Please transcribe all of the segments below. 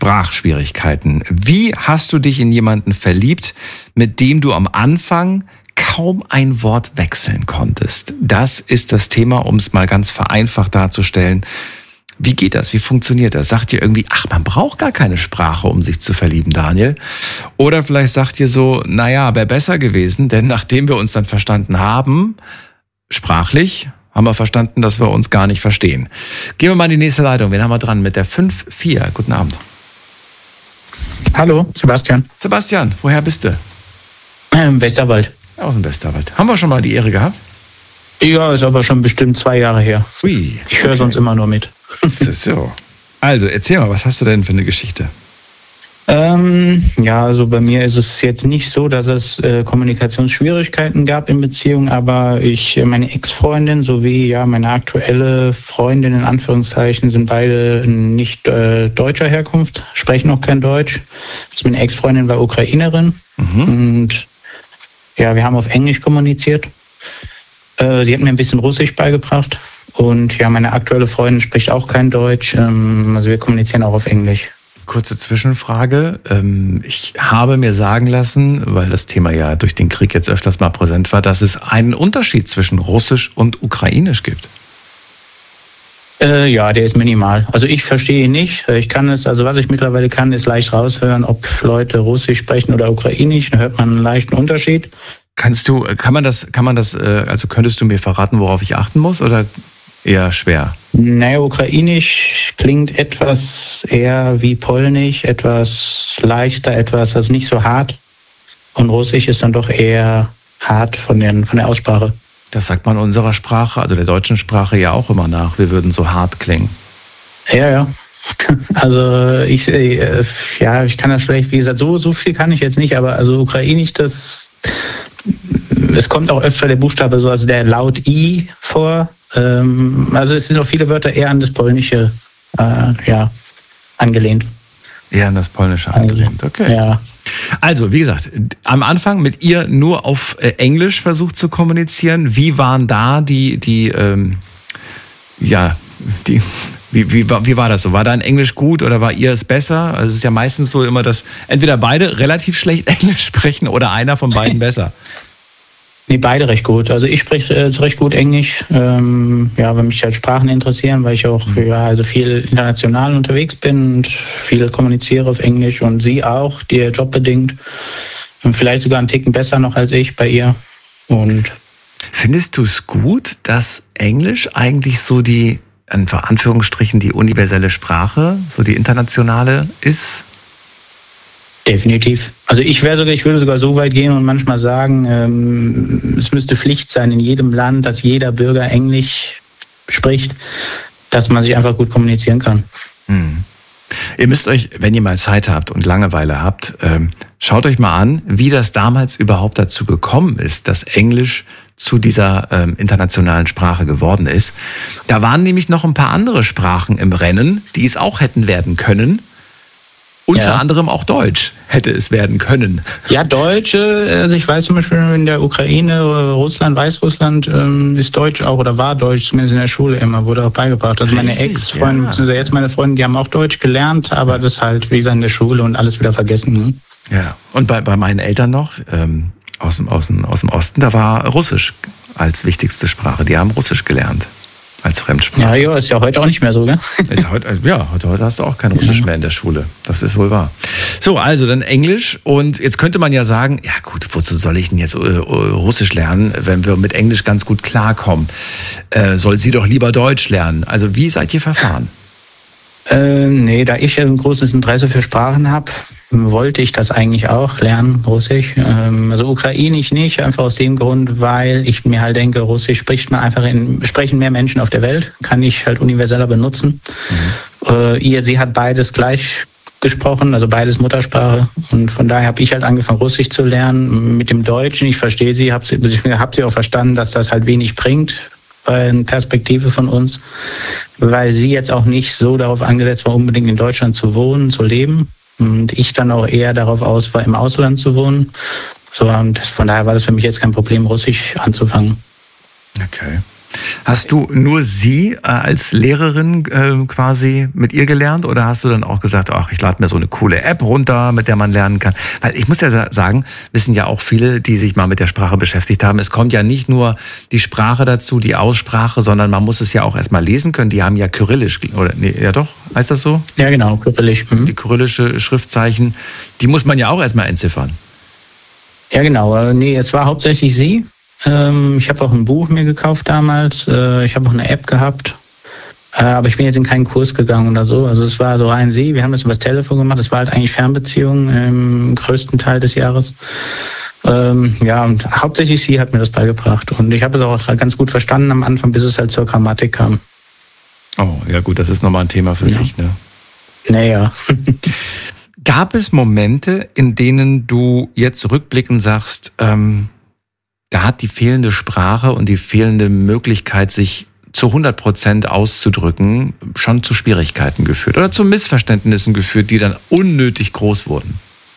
Sprachschwierigkeiten. Wie hast du dich in jemanden verliebt, mit dem du am Anfang kaum ein Wort wechseln konntest? Das ist das Thema, um es mal ganz vereinfacht darzustellen. Wie geht das? Wie funktioniert das? Sagt ihr irgendwie, ach, man braucht gar keine Sprache, um sich zu verlieben, Daniel? Oder vielleicht sagt ihr so, naja, wäre besser gewesen, denn nachdem wir uns dann verstanden haben, sprachlich, haben wir verstanden, dass wir uns gar nicht verstehen. Gehen wir mal in die nächste Leitung. Wen haben wir dran? Mit der 5-4. Guten Abend. Hallo, Sebastian. Sebastian, woher bist du? Westerwald. Aus dem Westerwald. Haben wir schon mal die Ehre gehabt? Ja, ist aber schon bestimmt 2 Jahre her. Ui. Ich höre sonst immer nur mit. So. Also, erzähl mal, was hast du denn für eine Geschichte? Ja, also bei mir ist es jetzt nicht so, dass es Kommunikationsschwierigkeiten gab in Beziehungen, aber meine Ex-Freundin sowie ja meine aktuelle Freundin in Anführungszeichen sind beide nicht deutscher Herkunft, sprechen noch kein Deutsch. Also meine Ex-Freundin war Ukrainerin und ja, wir haben auf Englisch kommuniziert. Sie hat mir ein bisschen Russisch beigebracht und ja, meine aktuelle Freundin spricht auch kein Deutsch, also wir kommunizieren auch auf Englisch. Kurze Zwischenfrage. Ich habe mir sagen lassen, weil das Thema ja durch den Krieg jetzt öfters mal präsent war, dass es einen Unterschied zwischen Russisch und Ukrainisch gibt. Ja, der ist minimal. Also ich verstehe ihn nicht. Was ich mittlerweile kann, ist leicht raushören, ob Leute Russisch sprechen oder Ukrainisch. Da hört man einen leichten Unterschied. Könntest du mir verraten, worauf ich achten muss, oder eher schwer? Naja, Ukrainisch klingt etwas eher wie Polnisch, etwas leichter, also nicht so hart. Und Russisch ist dann doch eher hart von der Aussprache. Das sagt man unserer Sprache, also der deutschen Sprache ja auch immer nach. Wir würden so hart klingen. Ja. Also ich kann das schlecht, wie gesagt, so viel kann ich jetzt nicht, aber also Ukrainisch, es kommt auch öfter der Buchstabe so, also der Laut I vor. Also es sind auch viele Wörter eher an das Polnische angelehnt. Eher an das Polnische angelehnt, okay. Ja. Also, wie gesagt, am Anfang mit ihr nur auf Englisch versucht zu kommunizieren. Wie waren da wie war das so? War dein Englisch gut oder war ihr es besser? Also es ist ja meistens so immer, dass entweder beide relativ schlecht Englisch sprechen oder einer von beiden besser. Nee, beide recht gut. Also ich spreche recht gut Englisch, weil mich halt Sprachen interessieren, weil ich auch viel international unterwegs bin und viel kommuniziere auf Englisch und sie auch, die jobbedingt. Und vielleicht sogar einen Ticken besser noch als ich bei ihr. Und findest du es gut, dass Englisch eigentlich so die, in Anführungsstrichen, die universelle Sprache, so die internationale ist? Definitiv. Also ich würde sogar so weit gehen und manchmal sagen, es müsste Pflicht sein in jedem Land, dass jeder Bürger Englisch spricht, dass man sich einfach gut kommunizieren kann. Ihr müsst euch, wenn ihr mal Zeit habt und Langeweile habt, schaut euch mal an, wie das damals überhaupt dazu gekommen ist, dass Englisch zu dieser internationalen Sprache geworden ist. Da waren nämlich noch ein paar andere Sprachen im Rennen, die es auch hätten werden können. Unter anderem auch Deutsch hätte es werden können. Ja, Deutsch, also ich weiß zum Beispiel in der Ukraine, Russland, Weißrussland ist Deutsch auch oder war Deutsch, zumindest in der Schule immer, wurde auch beigebracht. Also meine Ex-Freundin, beziehungsweise jetzt meine Freundin, die haben auch Deutsch gelernt, aber das halt, wie gesagt, in der Schule und alles wieder vergessen. Ne? Ja, und bei meinen Eltern noch, aus dem Osten, da war Russisch als wichtigste Sprache. Die haben Russisch gelernt. Als Fremdsprache. Ja, ist ja heute auch nicht mehr so, gell? Heute hast du auch kein Russisch mehr in der Schule. Das ist wohl wahr. So, also dann Englisch. Und jetzt könnte man ja sagen, ja gut, wozu soll ich denn jetzt Russisch lernen, wenn wir mit Englisch ganz gut klarkommen? Soll sie doch lieber Deutsch lernen? Also wie seid ihr verfahren? Nee, da ich ein großes Interesse für Sprachen habe, wollte ich das eigentlich auch lernen, Russisch. Also Ukrainisch nicht, einfach aus dem Grund, weil ich mir halt denke, Russisch sprechen mehr Menschen auf der Welt, kann ich halt universeller benutzen. Sie hat beides gleich gesprochen, also beides Muttersprache. Und von daher habe ich halt angefangen, Russisch zu lernen. Mit dem Deutschen, ich verstehe sie, habe sie auch verstanden, dass das halt wenig bringt, bei einer Perspektive von uns, weil sie jetzt auch nicht so darauf angesetzt war, unbedingt in Deutschland zu wohnen, zu leben. Und ich dann auch eher darauf aus war, im Ausland zu wohnen. So, und von daher war das für mich jetzt kein Problem, Russisch anzufangen. Okay. Hast du nur sie als Lehrerin quasi mit ihr gelernt oder hast du dann auch gesagt, ach, ich lade mir so eine coole App runter, mit der man lernen kann? Weil ich muss ja sagen, wissen ja auch viele, die sich mal mit der Sprache beschäftigt haben, es kommt ja nicht nur die Sprache dazu, die Aussprache, sondern man muss es ja auch erstmal lesen können. Die haben ja Kyrillisch, oder nee, ja doch, heißt das so? Ja genau, Kyrillisch. Die kyrillische Schriftzeichen, die muss man ja auch erstmal entziffern. Ja genau, nee, es war hauptsächlich sie. Ich habe auch ein Buch mir gekauft damals. Ich habe auch eine App gehabt. Aber ich bin jetzt in keinen Kurs gegangen oder so. Also es war so rein sie. Wir haben das über das Telefon gemacht. Es war halt eigentlich Fernbeziehung im größten Teil des Jahres. Ja, und hauptsächlich sie hat mir das beigebracht. Und ich habe es auch ganz gut verstanden am Anfang, bis es halt zur Grammatik kam. Oh, ja gut, das ist nochmal ein Thema für sich, ne? Naja. Gab es Momente, in denen du jetzt rückblickend sagst, da hat die fehlende Sprache und die fehlende Möglichkeit, sich zu 100% auszudrücken, schon zu Schwierigkeiten geführt oder zu Missverständnissen geführt, die dann unnötig groß wurden?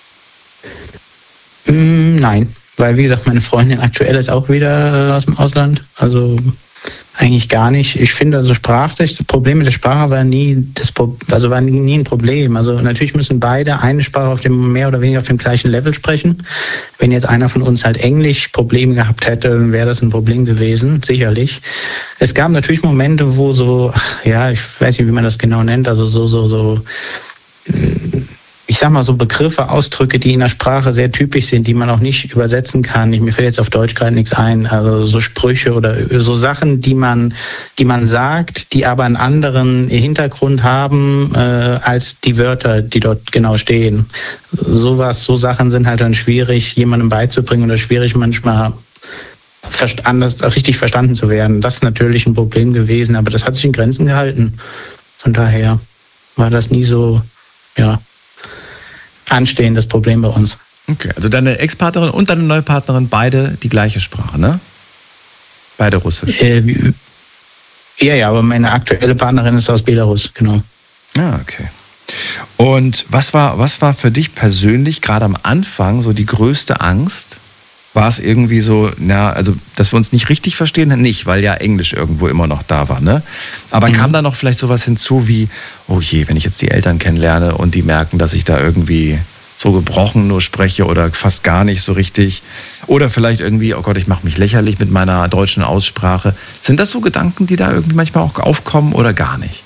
Nein, weil wie gesagt, meine Freundin aktuell ist auch wieder aus dem Ausland, also eigentlich gar nicht. Ich finde, also das Problem mit der Sprache war nie ein Problem. Also natürlich müssen beide eine Sprache auf dem mehr oder weniger auf dem gleichen Level sprechen. Wenn jetzt einer von uns halt Englisch Probleme gehabt hätte, dann wäre das ein Problem gewesen, sicherlich. Es gab natürlich Momente, wo so, ja, ich weiß nicht, wie man das genau nennt, also so ich sag mal so Begriffe, Ausdrücke, die in der Sprache sehr typisch sind, die man auch nicht übersetzen kann. Mir fällt jetzt auf Deutsch gerade nichts ein. Also so Sprüche oder so Sachen, die man sagt, die aber einen anderen Hintergrund haben als die Wörter, die dort genau stehen. So Sachen sind halt dann schwierig, jemandem beizubringen oder schwierig manchmal anders richtig verstanden zu werden. Das ist natürlich ein Problem gewesen, aber das hat sich in Grenzen gehalten. Von daher war das nie so, ja, anstehendes Problem bei uns. Okay, also deine Ex-Partnerin und deine neue Partnerin, beide die gleiche Sprache, ne? Beide Russisch. Ja, aber meine aktuelle Partnerin ist aus Belarus, genau. Ah, okay. Und was war für dich persönlich gerade am Anfang so die größte Angst? War es irgendwie so, also dass wir uns nicht richtig verstehen? Nicht, weil ja Englisch irgendwo immer noch da war, ne? Aber kam da noch vielleicht sowas hinzu wie, oh je, wenn ich jetzt die Eltern kennenlerne und die merken, dass ich da irgendwie so gebrochen nur spreche oder fast gar nicht so richtig. Oder vielleicht irgendwie, oh Gott, ich mache mich lächerlich mit meiner deutschen Aussprache. Sind das so Gedanken, die da irgendwie manchmal auch aufkommen oder gar nicht?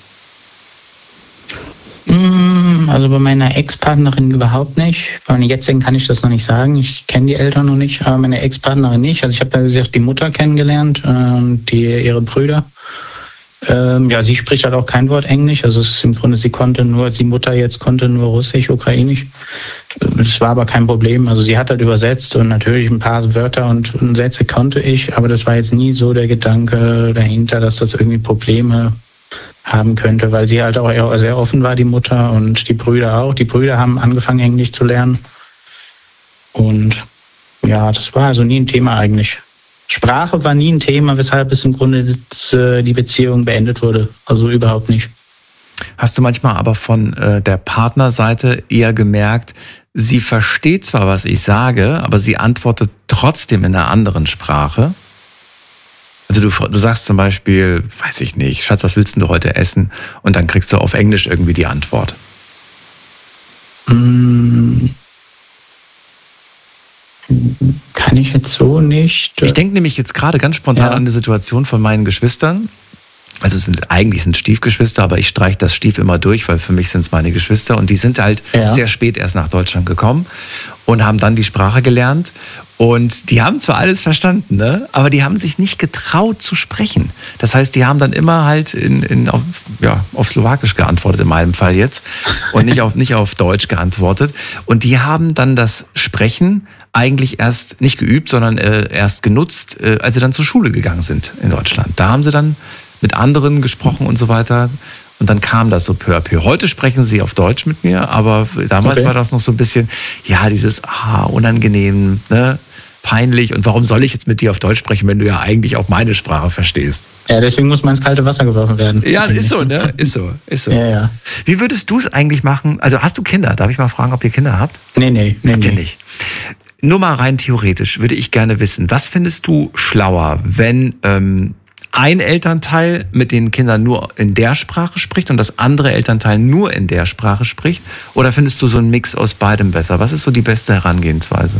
Also bei meiner Ex-Partnerin überhaupt nicht. Bei meiner jetzigen kann ich das noch nicht sagen. Ich kenne die Eltern noch nicht, aber meine Ex-Partnerin nicht. Also ich habe da gesagt, die Mutter kennengelernt und ihre Brüder. Ja, sie spricht halt auch kein Wort Englisch. Also es ist im Grunde, die Mutter jetzt konnte nur Russisch, Ukrainisch. Das war aber kein Problem. Also sie hat halt übersetzt und natürlich ein paar Wörter und Sätze konnte ich, aber das war jetzt nie so der Gedanke dahinter, dass das irgendwie Probleme haben könnte, weil sie halt auch sehr offen war, die Mutter, und die Brüder auch. Die Brüder haben angefangen, Englisch zu lernen. Und ja, das war also nie ein Thema eigentlich. Sprache war nie ein Thema, weshalb es im Grunde die Beziehung beendet wurde. Also überhaupt nicht. Hast du manchmal aber von der Partnerseite eher gemerkt, sie versteht zwar, was ich sage, aber sie antwortet trotzdem in einer anderen Sprache? Also du sagst zum Beispiel, weiß ich nicht, Schatz, was willst du heute essen? Und dann kriegst du auf Englisch irgendwie die Antwort. Kann ich jetzt so nicht. Ich denke nämlich jetzt gerade ganz spontan an die Situation von meinen Geschwistern. Also eigentlich sind Stiefgeschwister, aber ich streiche das Stief immer durch, weil für mich sind es meine Geschwister. Und die sind halt sehr spät erst nach Deutschland gekommen und haben dann die Sprache gelernt. Und die haben zwar alles verstanden, ne? Aber die haben sich nicht getraut zu sprechen. Das heißt, die haben dann immer halt auf Slowakisch geantwortet, in meinem Fall jetzt. Und nicht auf Deutsch geantwortet. Und die haben dann das Sprechen eigentlich erst nicht geübt, sondern erst genutzt, als sie dann zur Schule gegangen sind in Deutschland. Da haben sie dann mit anderen gesprochen und so weiter. Und dann kam das so peu à peu. Heute sprechen sie auf Deutsch mit mir, aber damals war das noch so ein bisschen, dieses unangenehm, ne? Peinlich. Und warum soll ich jetzt mit dir auf Deutsch sprechen, wenn du ja eigentlich auch meine Sprache verstehst? Ja, deswegen muss man ins kalte Wasser geworfen werden. Ja, ist so, ne? Ist so. Ja. Wie würdest du es eigentlich machen? Also hast du Kinder? Darf ich mal fragen, ob ihr Kinder habt? Nee. Habt ihr nicht? Nur mal rein theoretisch würde ich gerne wissen, was findest du schlauer, wenn ein Elternteil mit den Kindern nur in der Sprache spricht und das andere Elternteil nur in der Sprache spricht? Oder findest du so einen Mix aus beidem besser? Was ist so die beste Herangehensweise?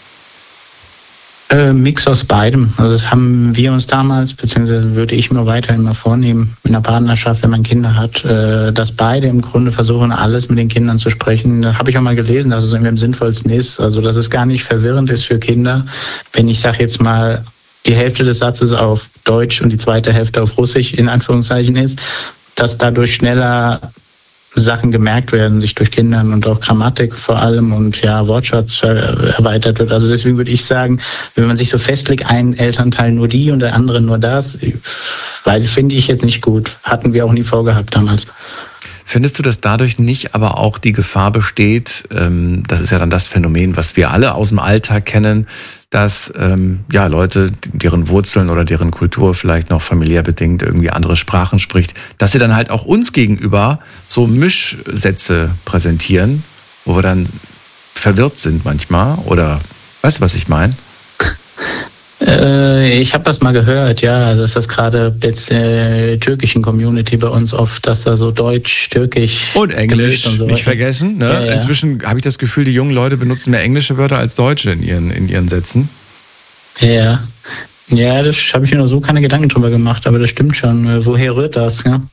Mix aus beidem. Also das haben wir uns damals, beziehungsweise würde ich mir weiterhin mal vornehmen, in einer Partnerschaft, wenn man Kinder hat, dass beide im Grunde versuchen, alles mit den Kindern zu sprechen. Da habe ich auch mal gelesen, dass es irgendwie am sinnvollsten ist. Also dass es gar nicht verwirrend ist für Kinder, wenn ich sage jetzt mal, die Hälfte des Satzes auf Deutsch und die zweite Hälfte auf Russisch in Anführungszeichen ist, dass dadurch schneller Sachen gemerkt werden, sich durch Kindern und auch Grammatik vor allem und ja, Wortschatz erweitert wird. Also deswegen würde ich sagen, wenn man sich so festlegt, ein Elternteil nur die und der andere nur das, weil finde ich jetzt nicht gut. Hatten wir auch nie vorgehabt damals. Findest du, dass dadurch nicht aber auch die Gefahr besteht, das ist ja dann das Phänomen, was wir alle aus dem Alltag kennen, dass Leute, deren Wurzeln oder deren Kultur vielleicht noch familiär bedingt irgendwie andere Sprachen spricht, dass sie dann halt auch uns gegenüber so Mischsätze präsentieren, wo wir dann verwirrt sind manchmal? Oder weißt du, was ich meine? Ich habe das mal gehört, ja. Also ist das gerade jetzt türkischen Community bei uns oft, dass da so Deutsch, Türkisch und Englisch und so nicht vergessen. Ne? Ja. Inzwischen habe ich das Gefühl, die jungen Leute benutzen mehr englische Wörter als deutsche in ihren Sätzen. Ja, das habe ich mir noch so keine Gedanken drüber gemacht, aber das stimmt schon. Woher rührt das? Ja,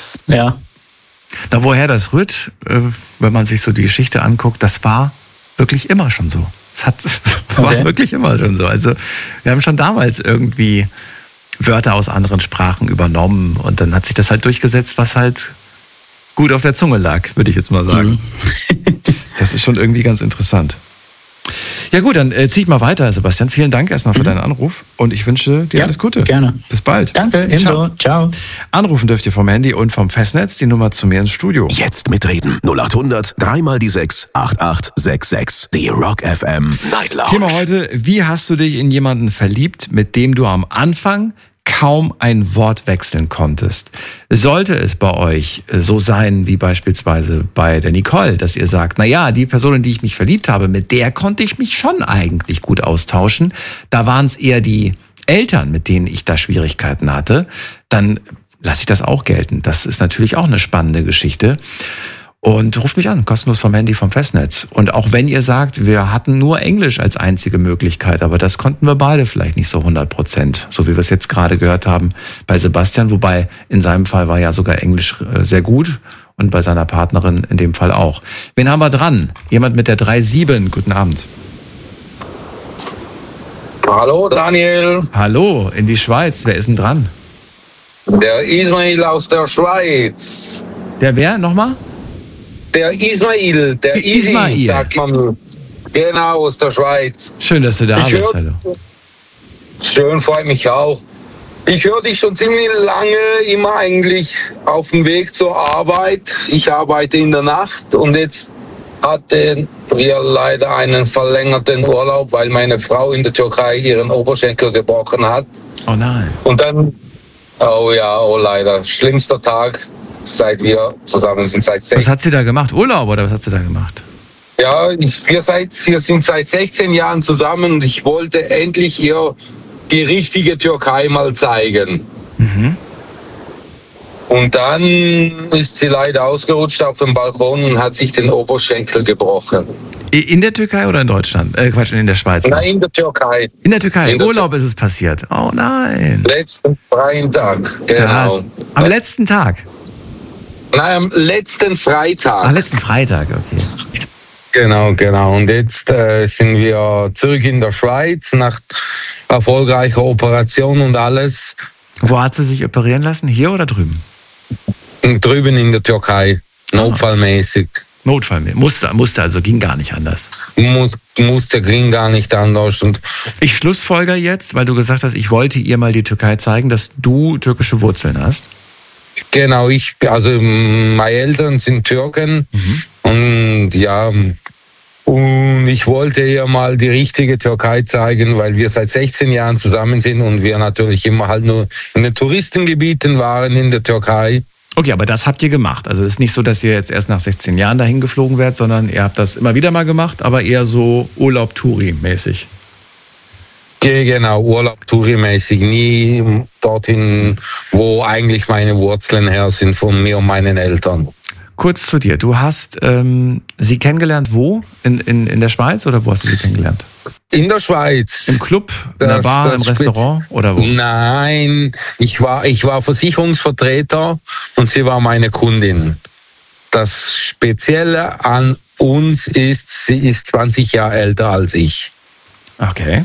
Na, woher das rührt, wenn man sich so die Geschichte anguckt, das war wirklich immer schon so. Das war wirklich immer schon so. Also wir haben schon damals irgendwie Wörter aus anderen Sprachen übernommen und dann hat sich das halt durchgesetzt, was halt gut auf der Zunge lag, würde ich jetzt mal sagen. Das ist schon irgendwie ganz interessant. Ja gut, dann zieh ich mal weiter, Sebastian. Vielen Dank erstmal für deinen Anruf und ich wünsche dir alles Gute. Gerne. Bis bald. Danke, ebenso. Ciao. Anrufen dürft ihr vom Handy und vom Festnetz, die Nummer zu mir ins Studio. Jetzt mitreden. 0800 3 die 6 8866. Die Rock FM Night Lounge. Thema heute, wie hast du dich in jemanden verliebt, mit dem du am Anfang kaum ein Wort wechseln konntest? Sollte es bei euch so sein, wie beispielsweise bei der Nicole, dass ihr sagt, naja, die Person, in die ich mich verliebt habe, mit der konnte ich mich schon eigentlich gut austauschen. Da waren es eher die Eltern, mit denen ich da Schwierigkeiten hatte. Dann lasse ich das auch gelten. Das ist natürlich auch eine spannende Geschichte. Und ruft mich an, kostenlos vom Handy, vom Festnetz. Und auch wenn ihr sagt, wir hatten nur Englisch als einzige Möglichkeit, aber das konnten wir beide vielleicht nicht so 100%, so wie wir es jetzt gerade gehört haben bei Sebastian, wobei in seinem Fall war ja sogar Englisch sehr gut und bei seiner Partnerin in dem Fall auch. Wen haben wir dran? Jemand mit der 37. Guten Abend. Hallo Daniel. Hallo, in die Schweiz. Wer ist denn dran? Der Ismail aus der Schweiz. Der wer? Nochmal? Der Ismail, der Ismail, sagt man. Genau, aus der Schweiz. Schön, dass du da bist. Hallo. Schön, freut mich auch. Ich höre dich schon ziemlich lange, immer eigentlich auf dem Weg zur Arbeit. Ich arbeite in der Nacht und jetzt hatten wir leider einen verlängerten Urlaub, weil meine Frau in der Türkei ihren Oberschenkel gebrochen hat. Oh nein. Und dann, oh leider, schlimmster Tag. Seit wir zusammen sind, seit 16 Jahren. Was hat sie da gemacht? Urlaub oder was hat sie da gemacht? Ja, wir sind seit 16 Jahren zusammen und ich wollte endlich ihr die richtige Türkei mal zeigen. Mhm. Und dann ist sie leider ausgerutscht auf dem Balkon und hat sich den Oberschenkel gebrochen. In der Türkei oder in Deutschland? In der Schweiz? Nein, in der Türkei. In der Türkei, im Urlaub ist es passiert. Oh nein. Letzten freien Tag, genau. Am letzten Tag? Nein, am letzten Freitag. Am letzten Freitag, okay. Genau. Und jetzt sind wir zurück in der Schweiz nach erfolgreicher Operation und alles. Wo hat sie sich operieren lassen? Hier oder drüben? Drüben in der Türkei, notfallmäßig. Musste, also ging gar nicht anders. Ging gar nicht anders. Und ich schlussfolger jetzt, weil du gesagt hast, ich wollte ihr mal die Türkei zeigen, dass du türkische Wurzeln hast. Genau, meine Eltern sind Türken und ich wollte ihr mal die richtige Türkei zeigen, weil wir seit 16 Jahren zusammen sind und wir natürlich immer halt nur in den Touristengebieten waren in der Türkei. Okay, aber das habt ihr gemacht. Also es ist nicht so, dass ihr jetzt erst nach 16 Jahren dahin geflogen werdet, sondern ihr habt das immer wieder mal gemacht, aber eher so Urlaub-Touri-mäßig. Gehe genau, Urlaub, tourimäßig, nie dorthin, wo eigentlich meine Wurzeln her sind von mir und meinen Eltern. Kurz zu dir, du hast sie kennengelernt wo? In der Schweiz oder wo hast du sie kennengelernt? In der Schweiz. Im Club, in der Bar, im Restaurant oder wo? Nein, ich war Versicherungsvertreter und sie war meine Kundin. Das Spezielle an uns ist, sie ist 20 Jahre älter als ich. Okay.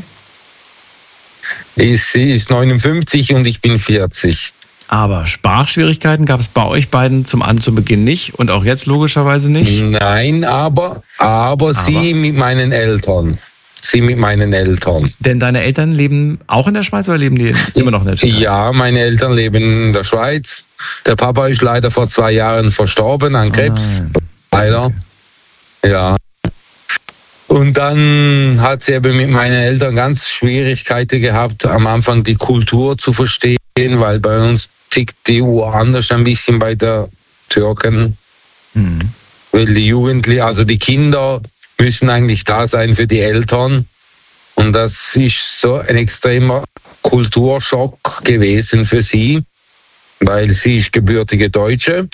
Sie ist 59 und ich bin 40. Aber Sprachschwierigkeiten gab es bei euch beiden zu Beginn nicht und auch jetzt logischerweise nicht? Nein, aber sie mit meinen Eltern. Denn deine Eltern leben auch in der Schweiz oder leben die immer noch in der Schweiz? Ja, meine Eltern leben in der Schweiz. Der Papa ist leider vor 2 Jahren verstorben an Krebs. Leider. Ja. Und dann hat sie eben mit meinen Eltern ganz Schwierigkeiten gehabt, am Anfang die Kultur zu verstehen, weil bei uns tickt die Uhr anders ein bisschen bei der Türken. Weil die Jugendlichen, also die Kinder müssen eigentlich da sein für die Eltern. Und das ist so ein extremer Kulturschock gewesen für sie, weil sie ist gebürtige Deutsche.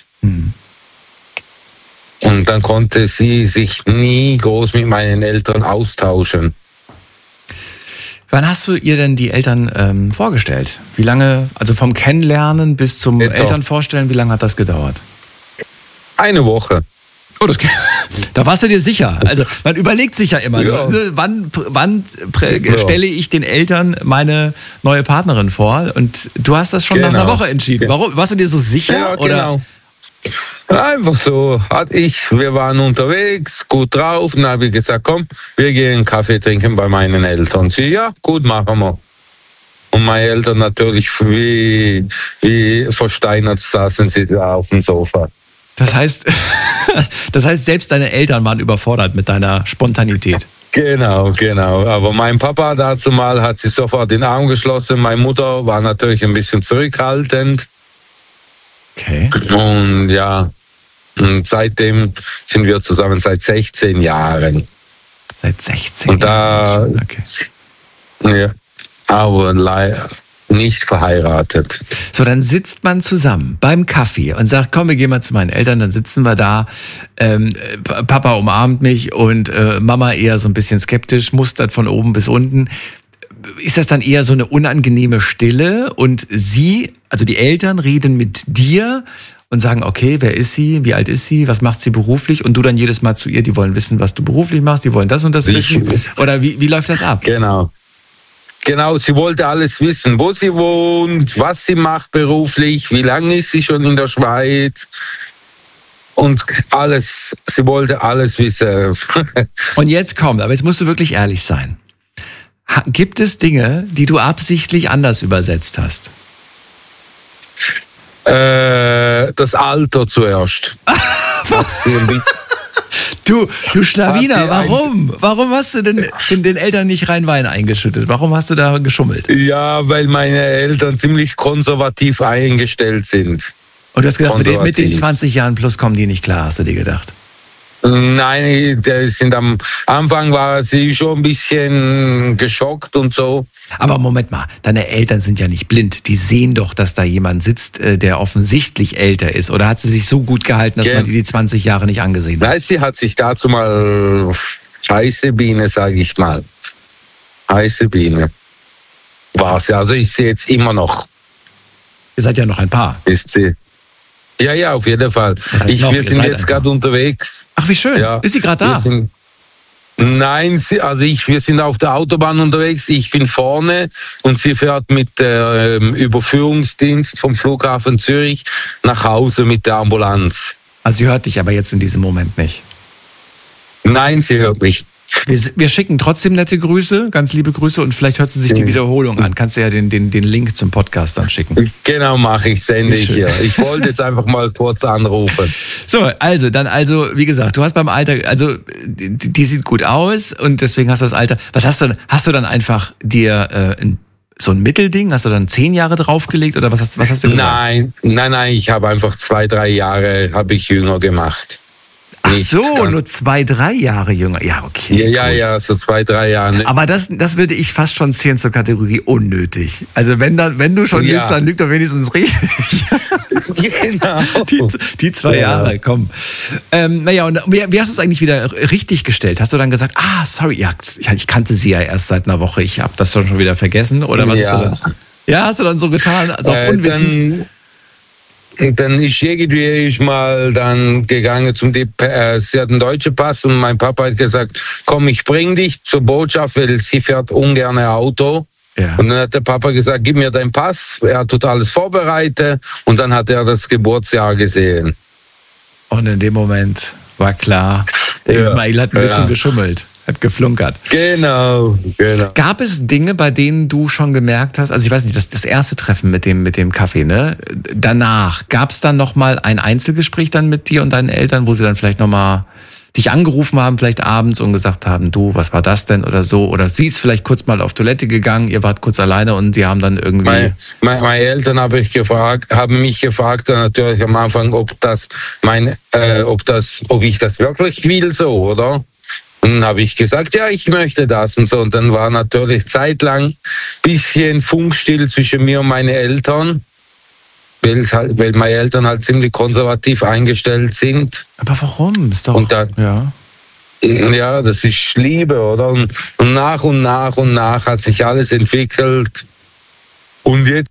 Und dann konnte sie sich nie groß mit meinen Eltern austauschen. Wann hast du ihr denn die Eltern vorgestellt? Wie lange, also vom Kennenlernen bis zum Elternvorstellen, wie lange hat das gedauert? 1 Woche. Oh, da warst du dir sicher. Also man überlegt sich ja immer, wann stelle ich den Eltern meine neue Partnerin vor? Und du hast das schon nach einer Woche entschieden. Warum? Warst du dir so sicher? Ja, genau. Oder? Einfach so. Wir waren unterwegs, gut drauf. Und dann habe ich gesagt, komm, wir gehen einen Kaffee trinken bei meinen Eltern. Sie, ja, gut, machen wir. Und meine Eltern natürlich wie versteinert saßen sie da auf dem Sofa. Das heißt, selbst deine Eltern waren überfordert mit deiner Spontanität. Genau. Aber mein Papa dazu mal hat sich sofort den Arm geschlossen. Meine Mutter war natürlich ein bisschen zurückhaltend. Okay. Und ja, und seitdem sind wir zusammen seit 16 Jahren. Seit 16 und da, Jahren? Okay. Ja, aber leider nicht verheiratet. So, dann sitzt man zusammen beim Kaffee und sagt, komm, wir gehen mal zu meinen Eltern, dann sitzen wir da, Papa umarmt mich und Mama eher so ein bisschen skeptisch, mustert von oben bis unten. Ist das dann eher so eine unangenehme Stille und sie, also die Eltern, reden mit dir und sagen, okay, wer ist sie, wie alt ist sie, was macht sie beruflich und du dann jedes Mal zu ihr, die wollen wissen, was du beruflich machst, die wollen das und das wissen oder wie läuft das ab? Genau, sie wollte alles wissen, wo sie wohnt, was sie macht beruflich, wie lange ist sie schon in der Schweiz und alles, sie wollte alles wissen. Und jetzt kommt, aber jetzt musst du wirklich ehrlich sein. Gibt es Dinge, die du absichtlich anders übersetzt hast? Das Alter zuerst. Du Schlawiner, warum? Warum hast du denn den Eltern nicht rein Wein eingeschüttet? Warum hast du da geschummelt? Ja, weil meine Eltern ziemlich konservativ eingestellt sind. Und du hast gedacht, mit den 20 Jahren plus kommen die nicht klar, hast du dir gedacht? Nein, am Anfang war sie schon ein bisschen geschockt und so. Aber Moment mal, deine Eltern sind ja nicht blind. Die sehen doch, dass da jemand sitzt, der offensichtlich älter ist. Oder hat sie sich so gut gehalten, dass man die 20 Jahre nicht angesehen hat? Nein, sie hat sich dazu mal heiße Biene, sage ich mal. Heiße Biene war sie. Also ist sie jetzt immer noch. Ihr seid ja noch ein Paar. Ist sie. Ja, auf jeden Fall. Wir sind jetzt gerade unterwegs. Ach, wie schön. Ja, ist sie gerade da? Wir sind auf der Autobahn unterwegs. Ich bin vorne und sie fährt mit dem Überführungsdienst vom Flughafen Zürich nach Hause mit der Ambulanz. Also sie hört dich aber jetzt in diesem Moment nicht? Nein, sie hört mich. Wir schicken trotzdem nette Grüße, ganz liebe Grüße und vielleicht hört sie sich die Wiederholung an. Kannst du ja den Link zum Podcast dann schicken. Genau, mache ich, sende ich hier. Ich wollte jetzt einfach mal kurz anrufen. So, wie gesagt, du hast beim Alter, also die sieht gut aus und deswegen hast du das Alter. Was hast du dann einfach dir so ein Mittelding? Hast du dann 10 Jahre draufgelegt oder was hast du gesagt? Nein, ich habe einfach 2-3 Jahre habe ich jünger gemacht. Ach so, nur 2-3 Jahre jünger. Ja, okay. Ja, so 2-3 Jahre. Aber das würde ich fast schon zählen zur Kategorie unnötig. Also wenn du schon lügst, dann lügt doch wenigstens richtig. Genau. Die 2 Jahre, komm. Naja, und wie hast du es eigentlich wieder richtig gestellt? Hast du dann gesagt, sorry, ja, ich kannte sie ja erst seit einer Woche, ich habe das schon wieder vergessen? Oder was hast du dann? Ja, hast du dann so getan, also auf unwissend? Dann ist mal dann gegangen sie hat einen deutschen Pass und mein Papa hat gesagt, komm, ich bring dich zur Botschaft, weil sie fährt ungern Auto. Ja. Und dann hat der Papa gesagt, gib mir deinen Pass, er tut alles vorbereitet und dann hat er das Geburtsjahr gesehen. Und in dem Moment war klar, der Ismail hat ein bisschen geschummelt. Hat geflunkert. Genau. Gab es Dinge, bei denen du schon gemerkt hast, also ich weiß nicht, das erste Treffen mit dem Kaffee, ne? Danach, gab es dann nochmal ein Einzelgespräch dann mit dir und deinen Eltern, wo sie dann vielleicht nochmal dich angerufen haben, vielleicht abends und gesagt haben, du, was war das denn oder so? Oder sie ist vielleicht kurz mal auf Toilette gegangen, ihr wart kurz alleine und die haben dann irgendwie... Meine Eltern haben mich gefragt natürlich am Anfang, ob ich das wirklich will so, oder? Und dann habe ich gesagt, ja, ich möchte das und so. Und dann war natürlich zeitlang ein bisschen funkstill zwischen mir und meinen Eltern, weil meine Eltern halt ziemlich konservativ eingestellt sind. Aber warum? Ist doch, und dann, ja, das ist Liebe, oder? Und nach hat sich alles entwickelt. Und jetzt,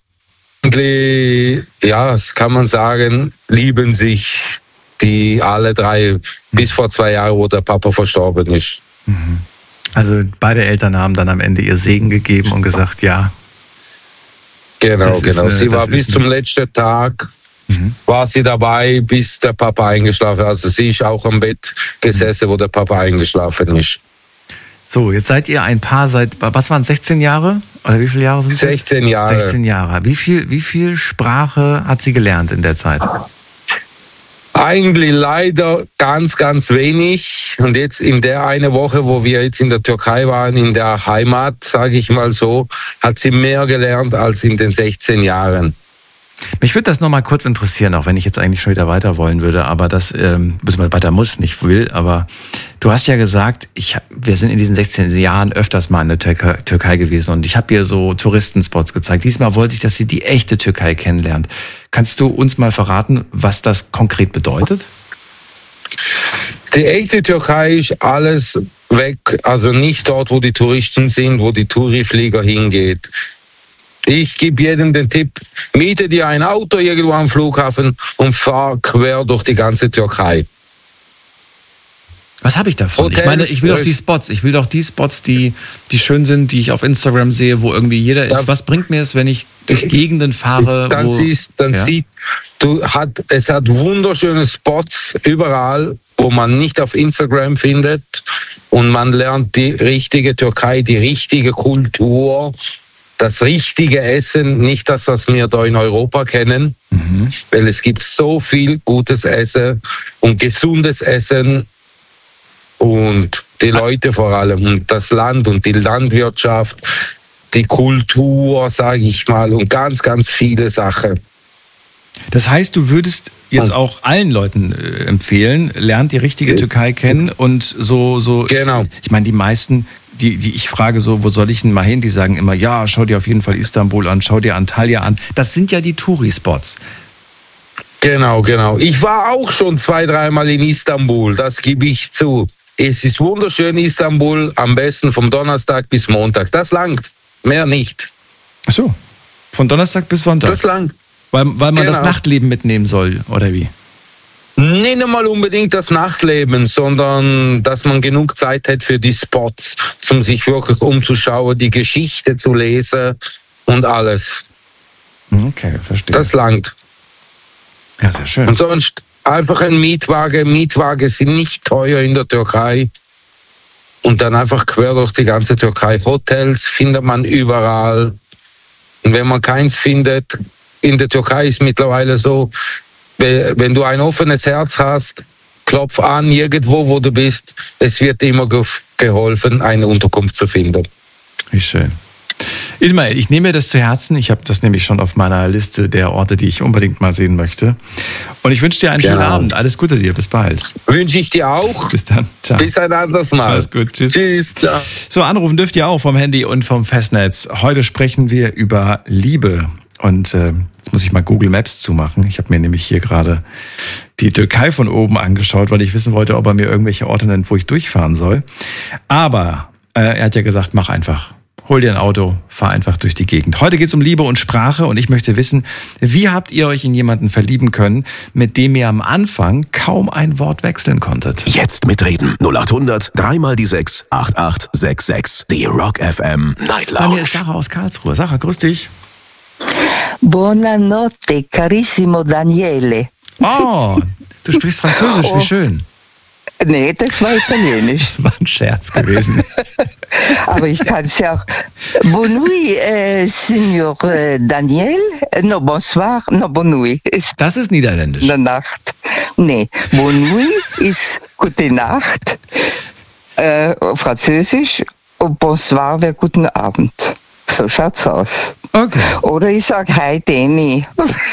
das kann man sagen, lieben sich die alle 3 bis vor 2 Jahren, wo der Papa verstorben ist. Also beide Eltern haben dann am Ende ihr Segen gegeben und gesagt, ja. Genau. Sie war bis zum letzten Tag, war sie dabei, bis der Papa eingeschlafen ist. Also sie ist auch am Bett gesessen, wo der Papa eingeschlafen ist. So, jetzt seid ihr ein Paar was waren es, 16 Jahre? Oder wie viele Jahre sind es? 16 Jahre. 16 Jahre. Wie viel Sprache hat sie gelernt in der Zeit? Eigentlich leider ganz, ganz wenig. Und jetzt in der eine Woche, wo wir jetzt in der Türkei waren, in der Heimat, sage ich mal so, hat sie mehr gelernt als in den 16 Jahren. Mich würde das nochmal kurz interessieren, auch wenn ich jetzt eigentlich schon wieder weiter wollen würde, aber das weiter muss, nicht will. Aber du hast ja gesagt, wir sind in diesen 16 Jahren öfters mal in der Türkei gewesen und ich habe ihr so Touristenspots gezeigt. Diesmal wollte ich, dass sie die echte Türkei kennenlernt. Kannst du uns mal verraten, was das konkret bedeutet? Die echte Türkei ist alles weg, also nicht dort, wo die Touristen sind, wo die Touri-Flieger hingeht. Ich gebe jedem den Tipp, miete dir ein Auto irgendwo am Flughafen und fahr quer durch die ganze Türkei. Was habe ich davon? Hotels, ich meine, ich will doch die Spots, die schön sind, die ich auf Instagram sehe, wo irgendwie jeder ist. Was bringt mir es, wenn ich durch Gegenden fahre? Es hat wunderschöne Spots überall, wo man nicht auf Instagram findet und man lernt die richtige Türkei, die richtige Kultur, das richtige Essen, nicht das, was wir da in Europa kennen, weil es gibt so viel gutes Essen und gesundes Essen und die Leute vor allem und das Land und die Landwirtschaft, die Kultur, sage ich mal, und ganz, ganz viele Sachen. Das heißt, du würdest jetzt auch allen Leuten empfehlen, lernt die richtige Türkei kennen und so. Genau. Ich meine, die meisten, die ich frage so, wo soll ich denn mal hin? Die sagen immer, ja, schau dir auf jeden Fall Istanbul an, schau dir Antalya an. Das sind ja die Touri-Spots. Genau. Ich war auch schon 2-3 Mal in Istanbul, das gebe ich zu. Es ist wunderschön Istanbul, am besten vom Donnerstag bis Montag. Das langt, mehr nicht. Ach so, von Donnerstag bis Sonntag? Das langt. Weil man das Nachtleben mitnehmen soll, oder wie? Nicht einmal unbedingt das Nachtleben, sondern dass man genug Zeit hat für die Spots, um sich wirklich umzuschauen, die Geschichte zu lesen und alles. Okay, verstehe. Das langt. Ja, sehr schön. Und sonst einfach ein Mietwagen. Mietwagen sind nicht teuer in der Türkei. Und dann einfach quer durch die ganze Türkei. Hotels findet man überall. Und wenn man keins findet, in der Türkei ist mittlerweile so, wenn du ein offenes Herz hast, klopf an irgendwo, wo du bist. Es wird immer geholfen, eine Unterkunft zu finden. Wie schön. Ismail, ich nehme mir das zu Herzen. Ich habe das nämlich schon auf meiner Liste der Orte, die ich unbedingt mal sehen möchte. Und ich wünsche dir einen schönen Abend. Alles Gute dir. Bis bald. Wünsche ich dir auch. Bis dann. Ciao. Bis ein anderes Mal. Alles gut. Tschüss. Tschüss. Ciao. So, anrufen dürft ihr auch vom Handy und vom Festnetz. Heute sprechen wir über Liebe. Und jetzt muss ich mal Google Maps zumachen. Ich habe mir nämlich hier gerade die Türkei von oben angeschaut, weil ich wissen wollte, ob er mir irgendwelche Orte nennt, wo ich durchfahren soll. Aber er hat ja gesagt, mach einfach. Hol dir ein Auto, fahr einfach durch die Gegend. Heute geht's um Liebe und Sprache und ich möchte wissen, wie habt ihr euch in jemanden verlieben können, mit dem ihr am Anfang kaum ein Wort wechseln konntet? Jetzt mitreden. 0800 3 die 6 8866. Die Rock FM Night Bei mir Lounge. ist Sarah aus Karlsruhe. Sarah, grüß dich. Buonanotte, carissimo Daniele. Oh, du sprichst Französisch, wie schön. Nee, das war Italienisch. Das war ein Scherz gewesen. Aber ich kann es ja auch. Bonne nuit, Signor Daniel. No, bonsoir. No, bonne nuit. Ist Das ist Niederländisch. eine Nacht. Nee, bonne nuit ist gute Nacht. Französisch. Und bonsoir wäre guten Abend. So schaut's aus. Okay. Oder ich sag Hi, Danny.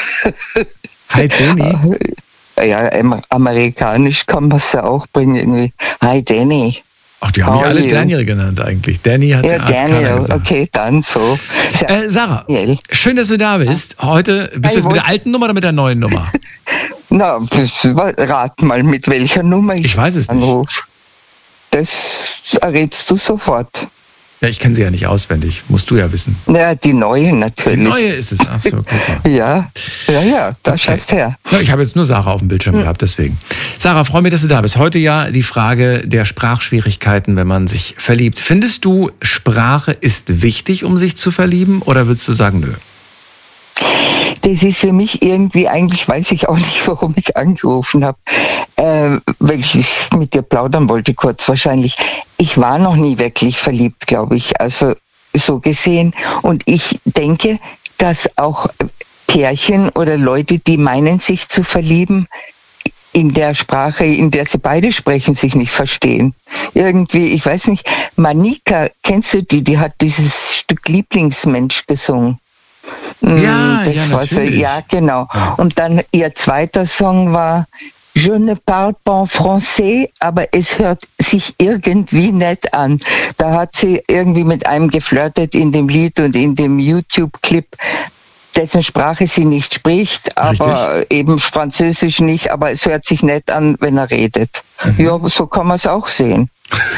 Hi, Danny. Ja, amerikanisch kann man es ja auch bringen irgendwie. Hi, Danny. Ach, die haben mich How alle are you? Daniel genannt eigentlich. Danny hat Ja, hat keiner Daniel. gesagt. Okay, dann so. Sarah, Daniel. schön, dass du da bist. Heute bist du jetzt mit der alten Nummer oder mit der neuen Nummer? Na, rat mal, mit welcher Nummer Ich weiß es nicht. anrufe. Das errätst du sofort. Ja, ich kenne sie ja nicht auswendig. Musst du ja wissen. Ja, die neue Die natürlich. neue ist es. Ach so, guck mal. Ja, da schaust her. Ja, ich habe jetzt nur Sarah auf dem Bildschirm gehabt, deswegen. Sarah, freue mich, dass du da bist. Heute ja die Frage der Sprachschwierigkeiten, wenn man sich verliebt. Findest du, Sprache ist wichtig, um sich zu verlieben? Oder würdest du sagen, nö? Das ist für mich irgendwie, eigentlich weiß ich auch nicht, warum ich angerufen habe, weil ich mit dir plaudern wollte kurz wahrscheinlich. Ich war noch nie wirklich verliebt, glaube ich, also so gesehen. Und ich denke, dass auch Pärchen oder Leute, die meinen, sich zu verlieben, in der Sprache, in der sie beide sprechen, sich nicht verstehen. Irgendwie, ich weiß nicht, Manika, kennst du die? Die hat dieses Stück Lieblingsmensch gesungen. Ja, das ja, war so, natürlich. ja, genau. Ja. Und dann ihr zweiter Song war Je ne parle pas français, aber es hört sich irgendwie nett an. Da hat sie irgendwie mit einem geflirtet in dem Lied und in dem YouTube-Clip, dessen Sprache sie nicht spricht, aber eben Französisch nicht, aber es hört sich nett an, wenn er redet. Ja, so kann man es auch sehen.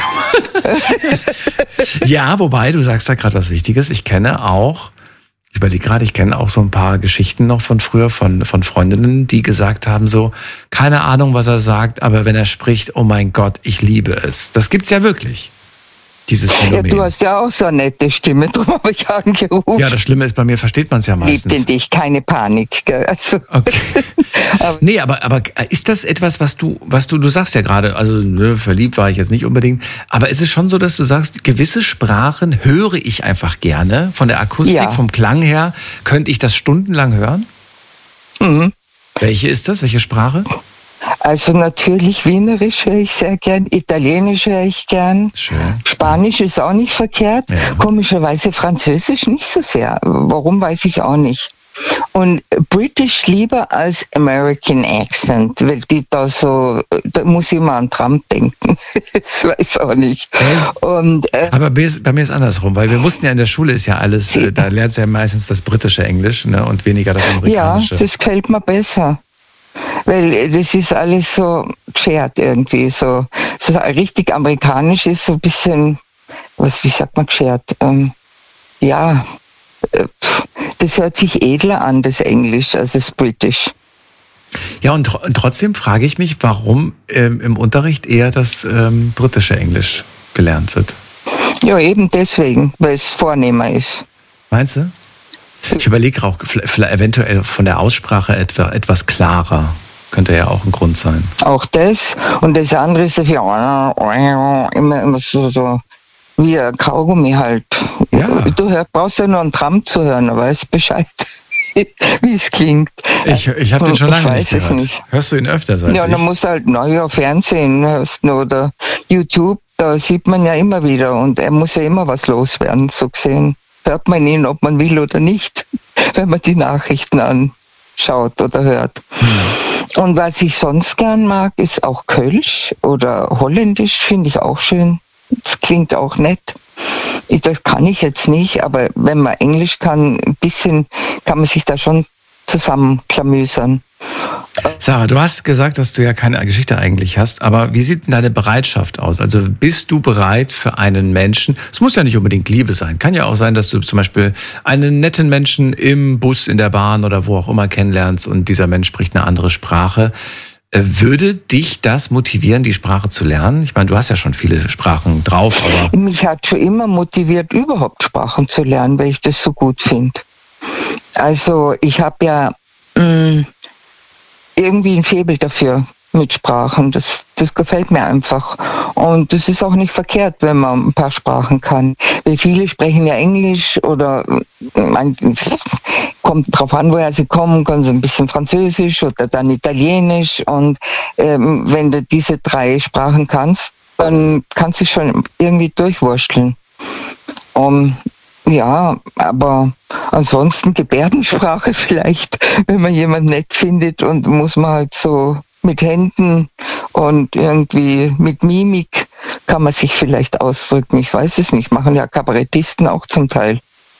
Ja, wobei, du sagst da gerade was Wichtiges. Ich kenne auch so ein paar Geschichten noch von früher, von Freundinnen, die gesagt haben so, keine Ahnung, was er sagt, aber wenn er spricht, oh mein Gott, ich liebe es. Das gibt's ja wirklich, dieses Ja, Phänomen. du hast ja auch so eine nette Stimme, darum habe ich angerufen. Ja, das Schlimme ist, bei mir versteht man es ja Liebt in meistens. dich, keine Panik. Gell? Also, Okay. Nee, aber ist das etwas, was du sagst ja gerade, also verliebt war ich jetzt nicht unbedingt, aber ist es schon so, dass du sagst, gewisse Sprachen höre ich einfach gerne, von der Akustik, Ja. vom Klang her, könnte ich das stundenlang hören? Mhm. Welche ist das? Welche Sprache? Also natürlich Wienerisch höre ich sehr gern, Italienisch höre ich gern, Schön. Spanisch ist auch nicht verkehrt, Ja. komischerweise Französisch nicht so sehr. Warum, weiß ich auch nicht. Und British lieber als American Accent, weil die da muss ich immer an Trump denken. Das weiß auch nicht. Und Aber bei mir ist andersrum, weil wir mussten ja in der Schule ist ja alles, da lernst du ja meistens das britische Englisch, ne, und weniger das ja, amerikanische. das gefällt mir besser. Weil das ist alles so geschert irgendwie, so richtig amerikanisch ist so ein bisschen, wie sagt man geschert? Das hört sich edler an, das Englisch, als das British. Ja, und trotzdem frage ich mich, warum im Unterricht eher das britische Englisch gelernt wird. Ja, eben deswegen, weil es vornehmer ist. Meinst du? Ich überlege auch, vielleicht eventuell von der Aussprache etwas klarer. Könnte ja auch ein Grund sein. Auch das. Und das andere ist dafür immer so wie ein Kaugummi halt. Ja. Du brauchst ja nur einen Tram zu hören, aber weißt Bescheid, wie es klingt. Ich habe den schon lange nicht weiß es gehört. nicht. Hörst du ihn öfter als Ja, ich? dann musst du halt Fernsehen hörst du, oder YouTube, da sieht man ja immer wieder und er muss ja immer was loswerden, so gesehen. hört man ihn, ob man will oder nicht, wenn man die Nachrichten anschaut oder hört. Und was ich sonst gern mag, ist auch Kölsch oder Holländisch, finde ich auch schön. Das klingt auch nett. Das kann ich jetzt nicht, aber wenn man Englisch kann, ein bisschen kann man sich da schon zusammenklamüsern. Sarah, du hast gesagt, dass du ja keine Geschichte eigentlich hast, aber wie sieht denn deine Bereitschaft aus? Also bist du bereit für einen Menschen, es muss ja nicht unbedingt Liebe sein, kann ja auch sein, dass du zum Beispiel einen netten Menschen im Bus, in der Bahn oder wo auch immer kennenlernst und dieser Mensch spricht eine andere Sprache. Würde dich das motivieren, die Sprache zu lernen? Ich meine, du hast ja schon viele Sprachen drauf, aber... Mich hat schon immer motiviert, überhaupt Sprachen zu lernen, weil ich das so gut finde. Also ich habe ja irgendwie ein Faible dafür mit Sprachen. Das gefällt mir einfach. Und das ist auch nicht verkehrt, wenn man ein paar Sprachen kann. Weil viele sprechen ja Englisch oder kommt drauf an, woher sie kommen, können sie ein bisschen Französisch oder dann Italienisch. Und wenn du diese 3 Sprachen kannst, dann kannst du schon irgendwie durchwursteln. Ja, aber ansonsten Gebärdensprache vielleicht, wenn man jemanden nett findet, und muss man halt so mit Händen und irgendwie mit Mimik kann man sich vielleicht ausdrücken. Ich weiß es nicht, machen ja Kabarettisten auch zum Teil.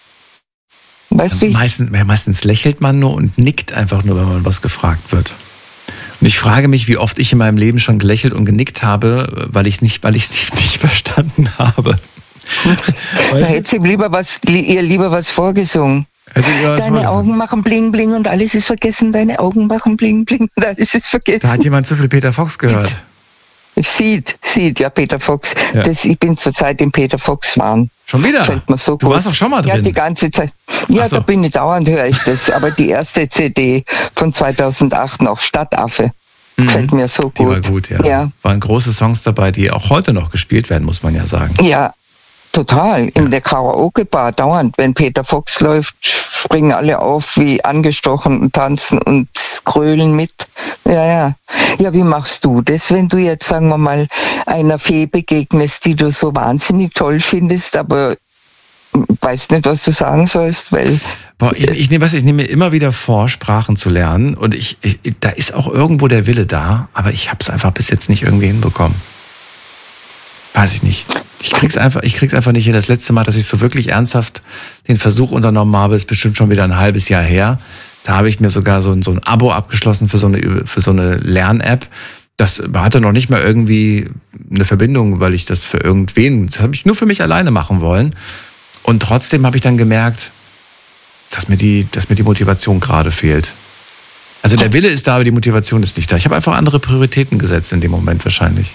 Weißt du, meistens lächelt man nur und nickt einfach nur, wenn man was gefragt wird. Und ich frage mich, wie oft ich in meinem Leben schon gelächelt und genickt habe, weil ich es nicht verstanden habe. Da hätte sie ihr lieber was vorgesungen. Deine Augen machen bling bling und alles ist vergessen. Deine Augen machen bling bling und alles ist vergessen. Da hat jemand zu viel Peter Fox gehört. Sieht, ja, Peter Fox. Ja. Ich bin zurzeit im Peter Fox-Wahn. Schon wieder? Fällt mir so du gut. Warst doch schon mal drin. Ja, die ganze Zeit. Ja, so. Da bin ich dauernd, höre ich das. Aber die erste CD von 2008 noch, Stadtaffe. Gefällt mir so gut. Die war gut, ja. Waren große Songs dabei, die auch heute noch gespielt werden, muss man ja sagen. Ja, total. In der Karaoke-Bar dauernd. Wenn Peter Fox läuft, springen alle auf wie angestochen und tanzen und grölen mit. Ja. Ja, wie machst du das, wenn du jetzt, sagen wir mal, einer Fee begegnest, die du so wahnsinnig toll findest, aber weißt nicht, was du sagen sollst, weil... Ich nehme mir immer wieder vor, Sprachen zu lernen, und da ist auch irgendwo der Wille da, aber ich habe es einfach bis jetzt nicht irgendwie hinbekommen. Weiß ich nicht. Ich krieg's einfach nicht hin. Das letzte Mal, dass ich so wirklich ernsthaft den Versuch unternommen habe, ist bestimmt schon wieder ein halbes Jahr her. Da habe ich mir sogar so ein Abo abgeschlossen für so eine Lern-App. Das hatte noch nicht mal irgendwie eine Verbindung, weil ich das für irgendwen, das habe ich nur für mich alleine machen wollen. Und trotzdem habe ich dann gemerkt, dass mir die Motivation gerade fehlt. Also der Wille ist da, aber die Motivation ist nicht da. Ich habe einfach andere Prioritäten gesetzt in dem Moment wahrscheinlich.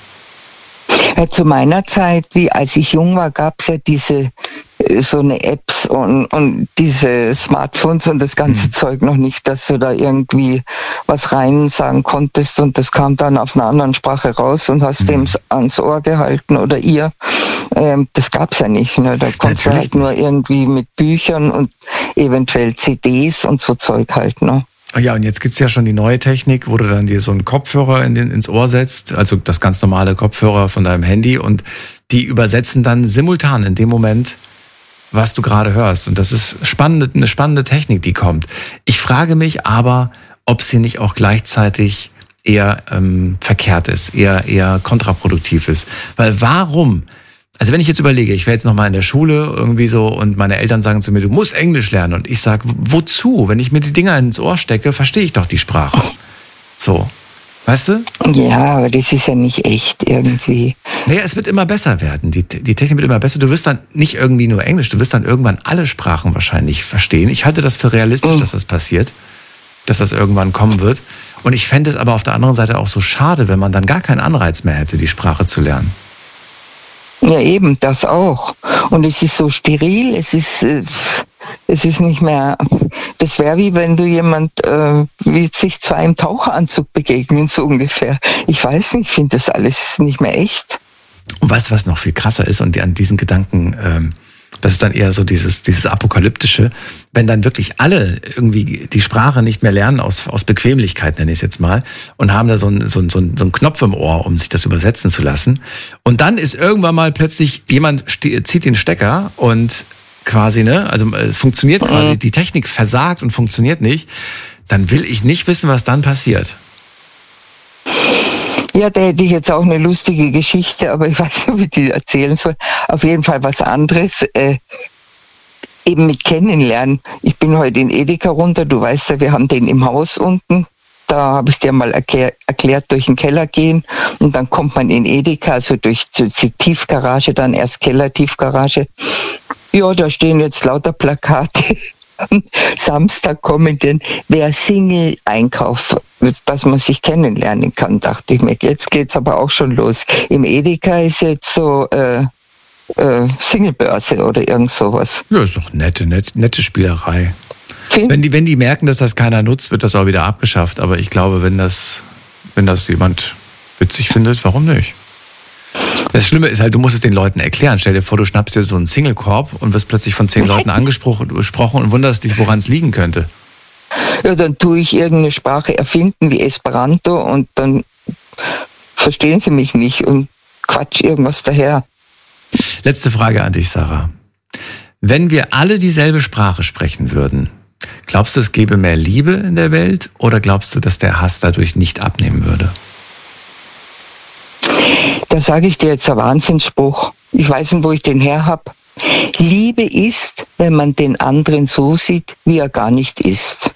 Ja, zu meiner Zeit, wie als ich jung war, gab es ja so eine Apps und diese Smartphones und das ganze Zeug noch nicht, dass du da irgendwie was rein sagen konntest und das kam dann auf einer anderen Sprache raus und hast dem ans Ohr gehalten oder ihr. Das gab's ja nicht. Ne? Da konntest du halt nur irgendwie mit Büchern und eventuell CDs und so Zeug halt. Ne? Ja, und jetzt gibt's ja schon die neue Technik, wo du dann dir so einen Kopfhörer ins Ohr setzt, also das ganz normale Kopfhörer von deinem Handy, und die übersetzen dann simultan in dem Moment, was du gerade hörst. Und das ist eine spannende Technik, die kommt. Ich frage mich aber, ob sie nicht auch gleichzeitig eher verkehrt ist, eher kontraproduktiv ist. Weil warum? Also wenn ich jetzt überlege, ich wäre jetzt noch mal in der Schule irgendwie so und meine Eltern sagen zu mir, du musst Englisch lernen, und ich sage, wozu? Wenn ich mir die Dinger ins Ohr stecke, verstehe ich doch die Sprache. So, weißt du? Ja, aber das ist ja nicht echt irgendwie. Naja, es wird immer besser werden. Die Technik wird immer besser. Du wirst dann nicht irgendwie nur Englisch, du wirst dann irgendwann alle Sprachen wahrscheinlich verstehen. Ich halte das für realistisch, dass das passiert, dass das irgendwann kommen wird. Und ich fände es aber auf der anderen Seite auch so schade, wenn man dann gar keinen Anreiz mehr hätte, die Sprache zu lernen. Ja, eben, das auch. Und es ist so steril, es ist nicht mehr, das wäre wie wenn du wie sich zu einem Taucheranzug begegnen, so ungefähr. Ich weiß nicht, ich finde das alles nicht mehr echt. Und weißt du, was noch viel krasser ist, und an diesen Gedanken, das ist dann eher so dieses Apokalyptische, wenn dann wirklich alle irgendwie die Sprache nicht mehr lernen, aus Bequemlichkeit nenne ich es jetzt mal, und haben da so einen Knopf im Ohr, um sich das übersetzen zu lassen. Und dann ist irgendwann mal plötzlich jemand zieht den Stecker und quasi, ne? Also es funktioniert quasi, die Technik versagt und funktioniert nicht, dann will ich nicht wissen, was dann passiert. Ja, da hätte ich jetzt auch eine lustige Geschichte, aber ich weiß nicht, wie ich die erzählen soll. Auf jeden Fall was anderes. Eben mit Kennenlernen. Ich bin heute in Edeka runter, du weißt ja, wir haben den im Haus unten. Da habe ich dir mal erklärt, durch den Keller gehen und dann kommt man in Edeka, also durch die Tiefgarage, dann erst Keller, Tiefgarage. Ja, da stehen jetzt lauter Plakate. Am Samstag kommenden, wer Single einkauft, dass man sich kennenlernen kann, dachte ich mir. Jetzt geht's aber auch schon los. Im Edeka ist jetzt so Singlebörse oder irgend sowas. Ja, ist doch nette Spielerei. Wenn die merken, dass das keiner nutzt, wird das auch wieder abgeschafft. Aber ich glaube, wenn das jemand witzig findet, warum nicht? Das Schlimme ist halt, du musst es den Leuten erklären. Stell dir vor, du schnappst dir so einen Single-Korb und wirst plötzlich von 10 Leuten angesprochen und wunderst dich, woran es liegen könnte. Ja, dann tue ich irgendeine Sprache erfinden wie Esperanto und dann verstehen sie mich nicht und quatsch irgendwas daher. Letzte Frage an dich, Sarah. Wenn wir alle dieselbe Sprache sprechen würden, glaubst du, es gäbe mehr Liebe in der Welt oder glaubst du, dass der Hass dadurch nicht abnehmen würde? Da sage ich dir jetzt einen Wahnsinnsspruch. Ich weiß nicht, wo ich den her habe. Liebe ist, wenn man den anderen so sieht, wie er gar nicht ist.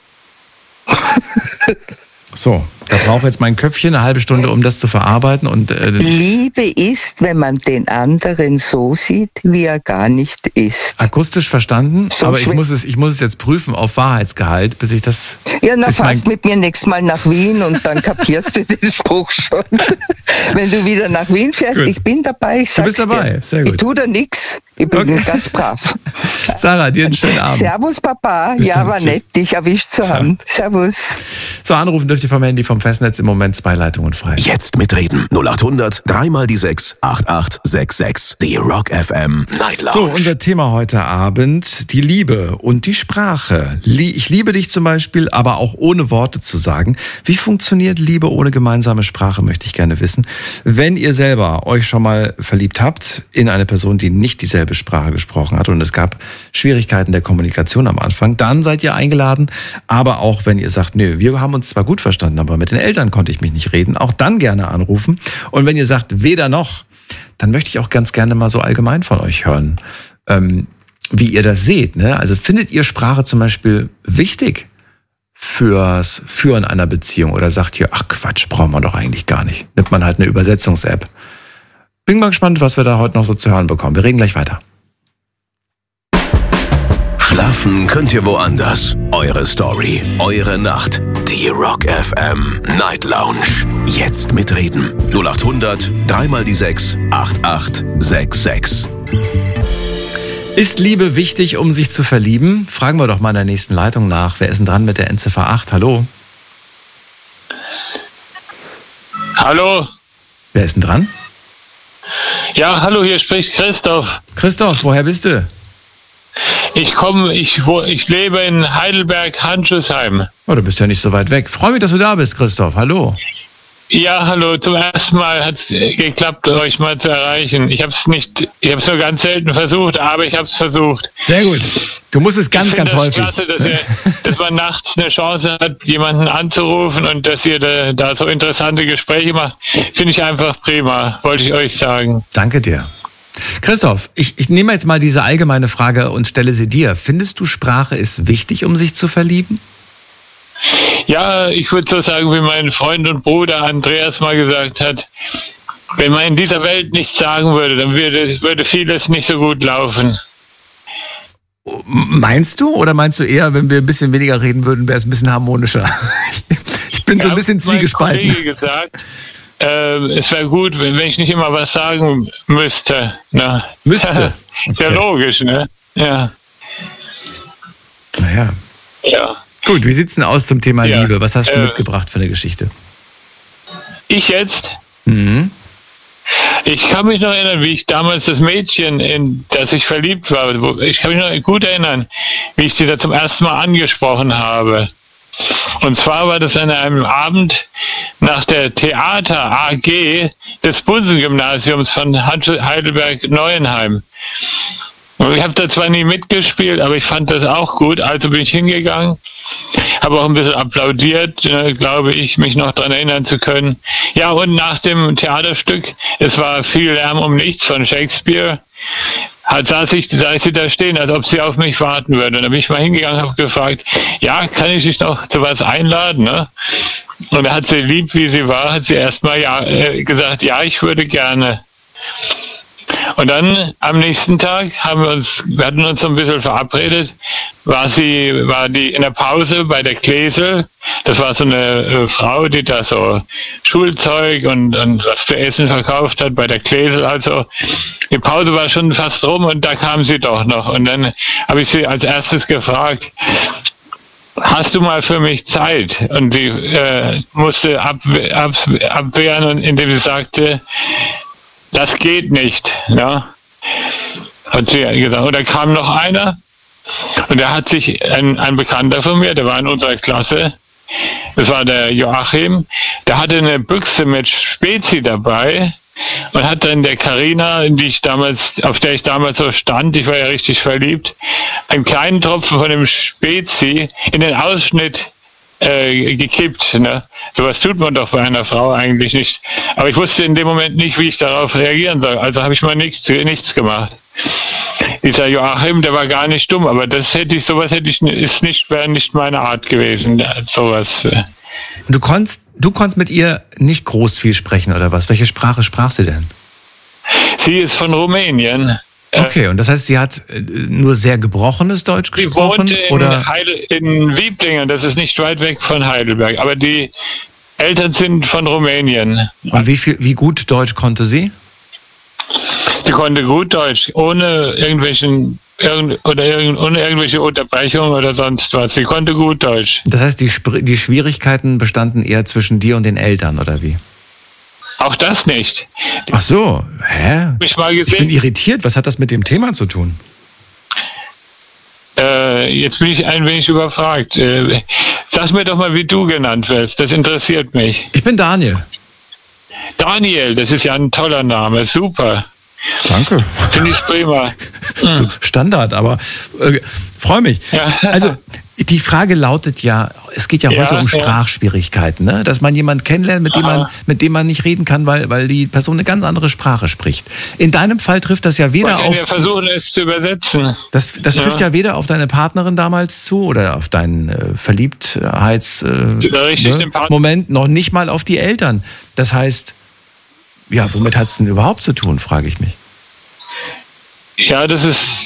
So, da braucht jetzt mein Köpfchen eine halbe Stunde, um das zu verarbeiten. Und Liebe ist, wenn man den anderen so sieht, wie er gar nicht ist. Akustisch verstanden, so aber ich muss es jetzt prüfen auf Wahrheitsgehalt, bis ich das... Ja, na, fast mit mir nächstes Mal nach Wien und dann kapierst du den Spruch schon. Wenn du wieder nach Wien fährst, gut. Ich bin dabei, ich sag's dir. Du bist dabei, sehr gut. Ich tue da nichts, ich bin ganz brav. Sarah, dir einen schönen Abend. Servus, Papa. Ja, war nett, dich erwischt zu haben. Servus. So, anrufen dürft ihr vom Handy, vom Festnetz, im Moment 2 Leitungen frei. Jetzt mitreden. 0800 3 die 6 8866. Die Rock FM Night Lounge. So, unser Thema heute Abend, die Liebe und die Sprache. Ich liebe dich zum Beispiel, aber auch ohne Worte zu sagen. Wie funktioniert Liebe ohne gemeinsame Sprache, möchte ich gerne wissen. Wenn ihr selber euch schon mal verliebt habt in eine Person, die nicht dieselbe Sprache gesprochen hat und es gab Schwierigkeiten der Kommunikation am Anfang, dann seid ihr eingeladen. Aber auch wenn ihr sagt, nö, wir haben uns zwar gut verstanden, aber mit den Eltern konnte ich mich nicht reden, auch dann gerne anrufen. Und wenn ihr sagt, weder noch, dann möchte ich auch ganz gerne mal so allgemein von euch hören, wie ihr das seht. Ne? Also findet ihr Sprache zum Beispiel wichtig fürs Führen einer Beziehung oder sagt ihr, ach Quatsch, braucht man doch eigentlich gar nicht. Nimmt man halt eine Übersetzungs-App. Bin mal gespannt, was wir da heute noch so zu hören bekommen. Wir reden gleich weiter. Schlafen könnt ihr woanders. Eure Story, eure Nacht. Die Rock FM Night Lounge. Jetzt mitreden. 0800 3 die 6 8866. Ist Liebe wichtig, um sich zu verlieben? Fragen wir doch mal in der nächsten Leitung nach. Wer ist denn dran mit der Endziffer 8? Hallo? Hallo? Wer ist denn dran? Ja, hallo, hier spricht Christoph. Christoph, woher bist du? Ich lebe in Heidelberg-Handschuhsheim. Oh, du bist ja nicht so weit weg. Freue mich, dass du da bist, Christoph. Hallo. Ja, hallo. Zum ersten Mal hat es geklappt, euch mal zu erreichen. Ich habe es nur ganz selten versucht, aber ich habe es versucht. Sehr gut. Du musst es ganz häufig. Ich finde das klasse, dass man nachts eine Chance hat, jemanden anzurufen und dass ihr da so interessante Gespräche macht. Finde ich einfach prima, wollte ich euch sagen. Danke dir. Christoph, ich nehme jetzt mal diese allgemeine Frage und stelle sie dir. Findest du, Sprache ist wichtig, um sich zu verlieben? Ja, ich würde so sagen, wie mein Freund und Bruder Andreas mal gesagt hat, wenn man in dieser Welt nichts sagen würde, dann würde vieles nicht so gut laufen. Meinst du? Oder meinst du eher, wenn wir ein bisschen weniger reden würden, wäre es ein bisschen harmonischer? Ich bin so ein bisschen zwiegespalten. Mein Kollege gesagt, es wäre gut, wenn ich nicht immer was sagen müsste. Ne? Müsste? Okay. Ja, logisch, ne? Ja. Naja. Ja. Gut, wie sieht's denn aus zum Thema Liebe? Was hast du mitgebracht für eine Geschichte? Ich jetzt? Mhm. Ich kann mich noch erinnern, wie ich damals das Mädchen, in das ich verliebt war, ich kann mich noch gut erinnern, wie ich sie da zum ersten Mal angesprochen habe. Und zwar war das an einem Abend nach der Theater AG des Bunsen-Gymnasiums von Heidelberg-Neuenheim. Ich habe da zwar nie mitgespielt, aber ich fand das auch gut, also bin ich hingegangen, habe auch ein bisschen applaudiert, glaube ich, mich noch daran erinnern zu können. Ja, und nach dem Theaterstück, es war viel Lärm um nichts von Shakespeare, saß sie da stehen, als ob sie auf mich warten würde. Und da bin ich mal hingegangen und habe gefragt, ja, kann ich dich noch zu was einladen? Ne? Und da hat sie, lieb wie sie war, hat sie erstmal gesagt, ja, ich würde gerne. Und dann am nächsten Tag wir hatten uns so ein bisschen verabredet, war die in der Pause bei der Gläsel. Das war so eine Frau, die da so Schulzeug und was zu essen verkauft hat bei der Gläsel. Also die Pause war schon fast rum und da kam sie doch noch. Und dann habe ich sie als erstes gefragt, hast du mal für mich Zeit? Und sie musste abwehren, indem sie sagte, das geht nicht. Ja. Hat sie gesagt. Und da kam noch einer und der hat sich, ein Bekannter von mir, der war in unserer Klasse, das war der Joachim, der hatte eine Büchse mit Spezi dabei und hat dann der Carina, auf der ich damals so stand, ich war ja richtig verliebt, einen kleinen Tropfen von dem Spezi in den Ausschnitt gekippt. Ne? Sowas tut man doch bei einer Frau eigentlich nicht. Aber ich wusste in dem Moment nicht, wie ich darauf reagieren soll. Also habe ich mal nichts gemacht. Dieser Joachim, der war gar nicht dumm, aber wäre nicht meine Art gewesen. Sowas. Du konntest mit ihr nicht groß viel sprechen, oder was? Welche Sprache sprach sie denn? Sie ist von Rumänien. Okay, und das heißt, sie hat nur sehr gebrochenes Deutsch gesprochen? Sie wohnte in Wiblingen, das ist nicht weit weg von Heidelberg, aber die Eltern sind von Rumänien. Und wie gut Deutsch konnte sie? Sie konnte gut Deutsch, ohne irgendwelche Unterbrechungen oder sonst was. Sie konnte gut Deutsch. Das heißt, die Schwierigkeiten bestanden eher zwischen dir und den Eltern, oder wie? Auch das nicht. Ach so, hä? Ich bin irritiert. Was hat das mit dem Thema zu tun? Jetzt bin ich ein wenig überfragt. Sag mir doch mal, wie du genannt wirst. Das interessiert mich. Ich bin Daniel. Daniel, das ist ja ein toller Name. Super. Danke. Finde ich prima. So Standard, aber freue mich. Ja. Also die Frage lautet ja, es geht ja heute um Sprachschwierigkeiten, ne? Dass man jemanden kennenlernt, mit dem man nicht reden kann, weil die Person eine ganz andere Sprache spricht. In deinem Fall trifft das ja weder auf... Wir versuchen es zu übersetzen. Das trifft ja weder auf deine Partnerin damals zu oder auf deinen Verliebtheitsmoment, noch nicht mal auf die Eltern. Das heißt, ja, womit hat es denn überhaupt zu tun, frage ich mich. Ja, das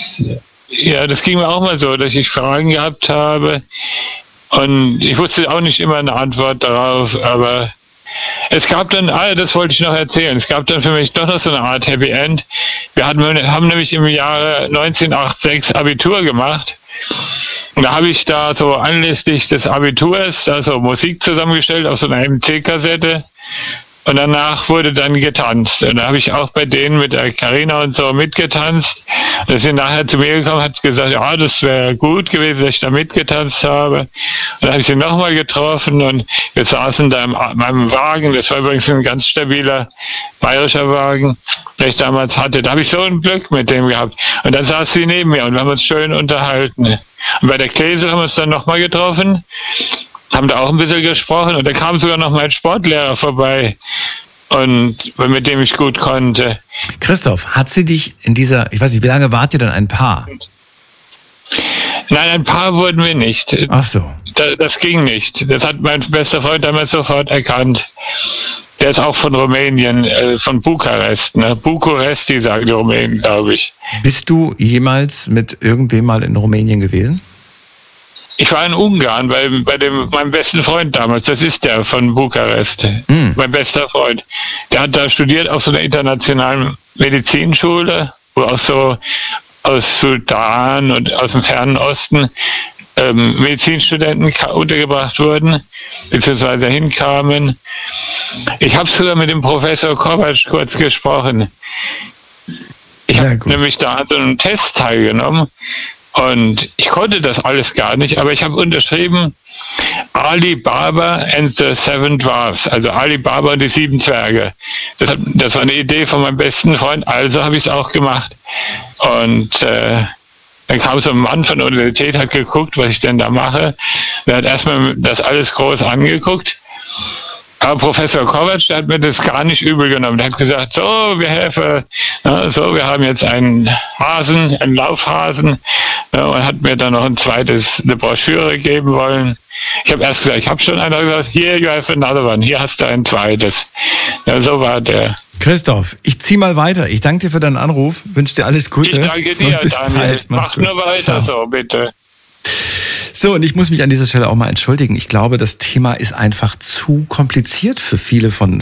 ging mir auch mal so, dass ich Fragen gehabt habe und ich wusste auch nicht immer eine Antwort darauf, aber es gab dann, das wollte ich noch erzählen, es gab dann für mich doch noch so eine Art Happy End. Wir haben nämlich im Jahre 1986 Abitur gemacht und da habe ich da so anlässlich des Abiturs da so Musik zusammengestellt auf so einer MC-Kassette. Und danach wurde dann getanzt. Und da habe ich auch bei denen mit der Carina und so mitgetanzt. Und da sind nachher zu mir gekommen, hat gesagt, ja, das wäre gut gewesen, dass ich da mitgetanzt habe. Und dann habe ich sie nochmal getroffen und wir saßen da in meinem Wagen. Das war übrigens ein ganz stabiler bayerischer Wagen, den ich damals hatte. Da habe ich so ein Glück mit dem gehabt. Und dann saß sie neben mir und wir haben uns schön unterhalten. Und bei der Gläsel haben wir uns dann nochmal getroffen. Haben da auch ein bisschen gesprochen und da kam sogar noch mein Sportlehrer vorbei und mit dem ich gut konnte. Christoph, hat sie dich in dieser, ich weiß nicht, wie lange wart ihr denn ein Paar? Nein, ein Paar wurden wir nicht. Ach so. Das ging nicht. Das hat mein bester Freund damals sofort erkannt. Der ist auch von Rumänien, von Bukarest. Ne? Bukuresti sagen die Rumänen, glaube ich. Bist du jemals mit irgendwem mal in Rumänien gewesen? Ich war in Ungarn bei meinem besten Freund damals. Das ist der von Bukarest. Mein bester Freund. Der hat da studiert auf so einer internationalen Medizinschule, wo auch so aus Sudan und aus dem Fernen Osten Medizinstudenten untergebracht wurden, beziehungsweise hinkamen. Ich habe sogar mit dem Professor Kovac kurz gesprochen. Ich habe nämlich da an so einem Test teilgenommen. Und ich konnte das alles gar nicht, aber ich habe unterschrieben Ali Baba and the Seven Dwarfs, also Ali Baba und die 7 Zwerge. Das war eine Idee von meinem besten Freund, also habe ich es auch gemacht. Und dann kam so ein Mann von der Universität, hat geguckt, was ich denn da mache. Der hat erstmal das alles groß angeguckt. Aber Professor Kovac, der hat mir das gar nicht übel genommen. Der hat gesagt, so, wir helfen, wir haben jetzt einen Hasen, einen Laufhasen, und hat mir dann noch eine Broschüre geben wollen. Ich habe erst gesagt, ich habe schon einen, gesagt, here you have another one, hier hast du ein zweites. Ja, so war der. Christoph, ich zieh mal weiter. Ich danke dir für deinen Anruf, wünsche dir alles Gute. Ich danke dir, Daniel. Mach nur weiter so, bitte. So, und ich muss mich an dieser Stelle auch mal entschuldigen. Ich glaube, das Thema ist einfach zu kompliziert für viele von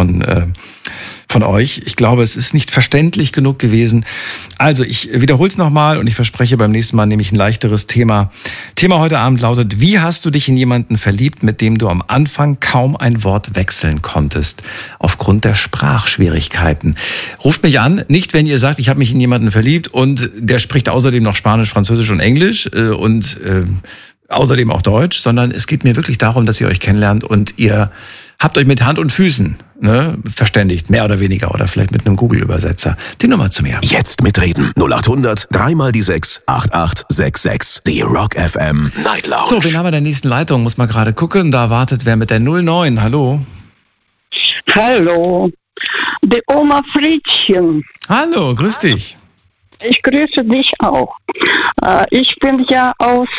euch. Ich glaube, es ist nicht verständlich genug gewesen. Also, ich wiederhole es nochmal und ich verspreche, beim nächsten Mal nehme ich ein leichteres Thema. Thema heute Abend lautet: Wie hast du dich in jemanden verliebt, mit dem du am Anfang kaum ein Wort wechseln konntest, aufgrund der Sprachschwierigkeiten? Ruft mich an, nicht wenn ihr sagt, ich habe mich in jemanden verliebt und der spricht außerdem noch Spanisch, Französisch und Englisch und außerdem auch Deutsch, sondern es geht mir wirklich darum, dass ihr euch kennenlernt und ihr habt euch mit Hand und Füßen verständigt, mehr oder weniger, oder vielleicht mit einem Google-Übersetzer. Die Nummer zu mir. Jetzt mitreden. 0800 3x6 8866. Die Rock FM Night Lounge. So, wen haben wir in der nächsten Leitung? Muss man gerade gucken. Da wartet wer mit der 09. Hallo. Hallo. Die Oma Friedchen. Hallo, grüß dich. Ich grüße dich auch. Ich bin ja aus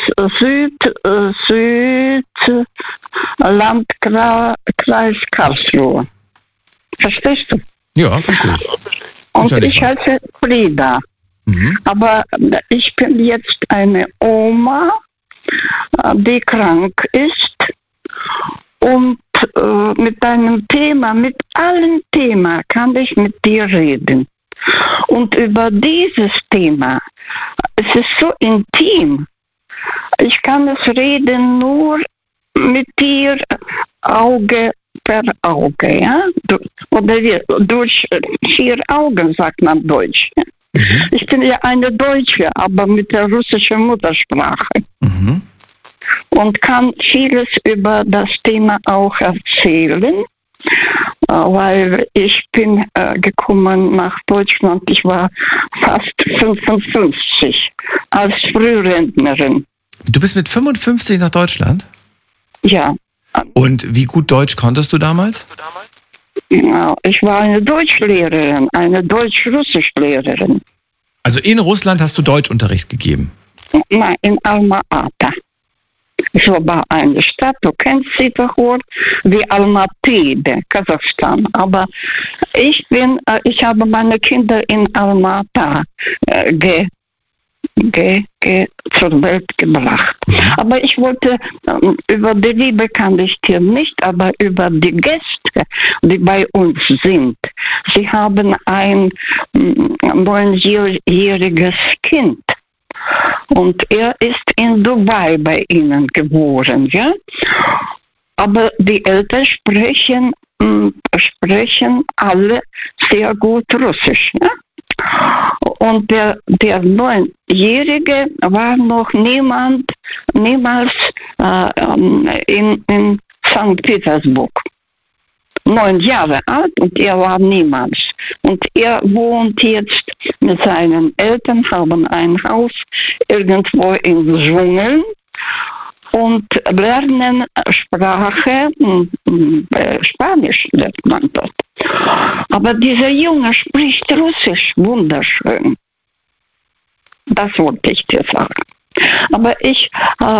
Landkreis Karlsruhe. Verstehst du? Ja, verstehe ich. Und ich heiße Frieda. Aber ich bin jetzt eine Oma, die krank ist und mit einem Thema, mit allen Themen kann ich mit dir reden. Und über dieses Thema, es ist so intim, ich kann es reden nur mit dir Auge per Auge, ja? Oder durch 4 Augen, sagt man Deutsch. Ich bin ja eine Deutsche, aber mit der russischen Muttersprache. Und kann vieles über das Thema auch erzählen. Weil ich bin gekommen nach Deutschland, ich war fast 55 als Frührentnerin. Du bist mit 55 nach Deutschland? Ja. Und wie gut Deutsch konntest du damals? Ja, ich war eine Deutschlehrerin, eine Deutsch-Russisch-Lehrerin. Also in Russland hast du Deutschunterricht gegeben? Nein, in Alma-Ata. Es war eine Stadt, du kennst sie doch wohl, wie Almaty, Kasachstan. Aber ich habe meine Kinder in Alma-Ata zur Welt gebracht. Aber ich wollte, über die Liebe kann ich dir nicht, aber über die Gäste, die bei uns sind. Sie haben ein 9-jähriges Kind. Und er ist in Dubai bei ihnen geboren, ja. Aber die Eltern sprechen alle sehr gut Russisch, ja. Und der 9-Jährige war noch niemals in St. Petersburg. 9 Jahre alt und er war niemals. Und er wohnt jetzt mit seinen Eltern, haben ein Haus irgendwo im Dschungel und lernen Sprache, Spanisch lernt man dort. Aber dieser Junge spricht Russisch wunderschön. Das wollte ich dir sagen. Aber ich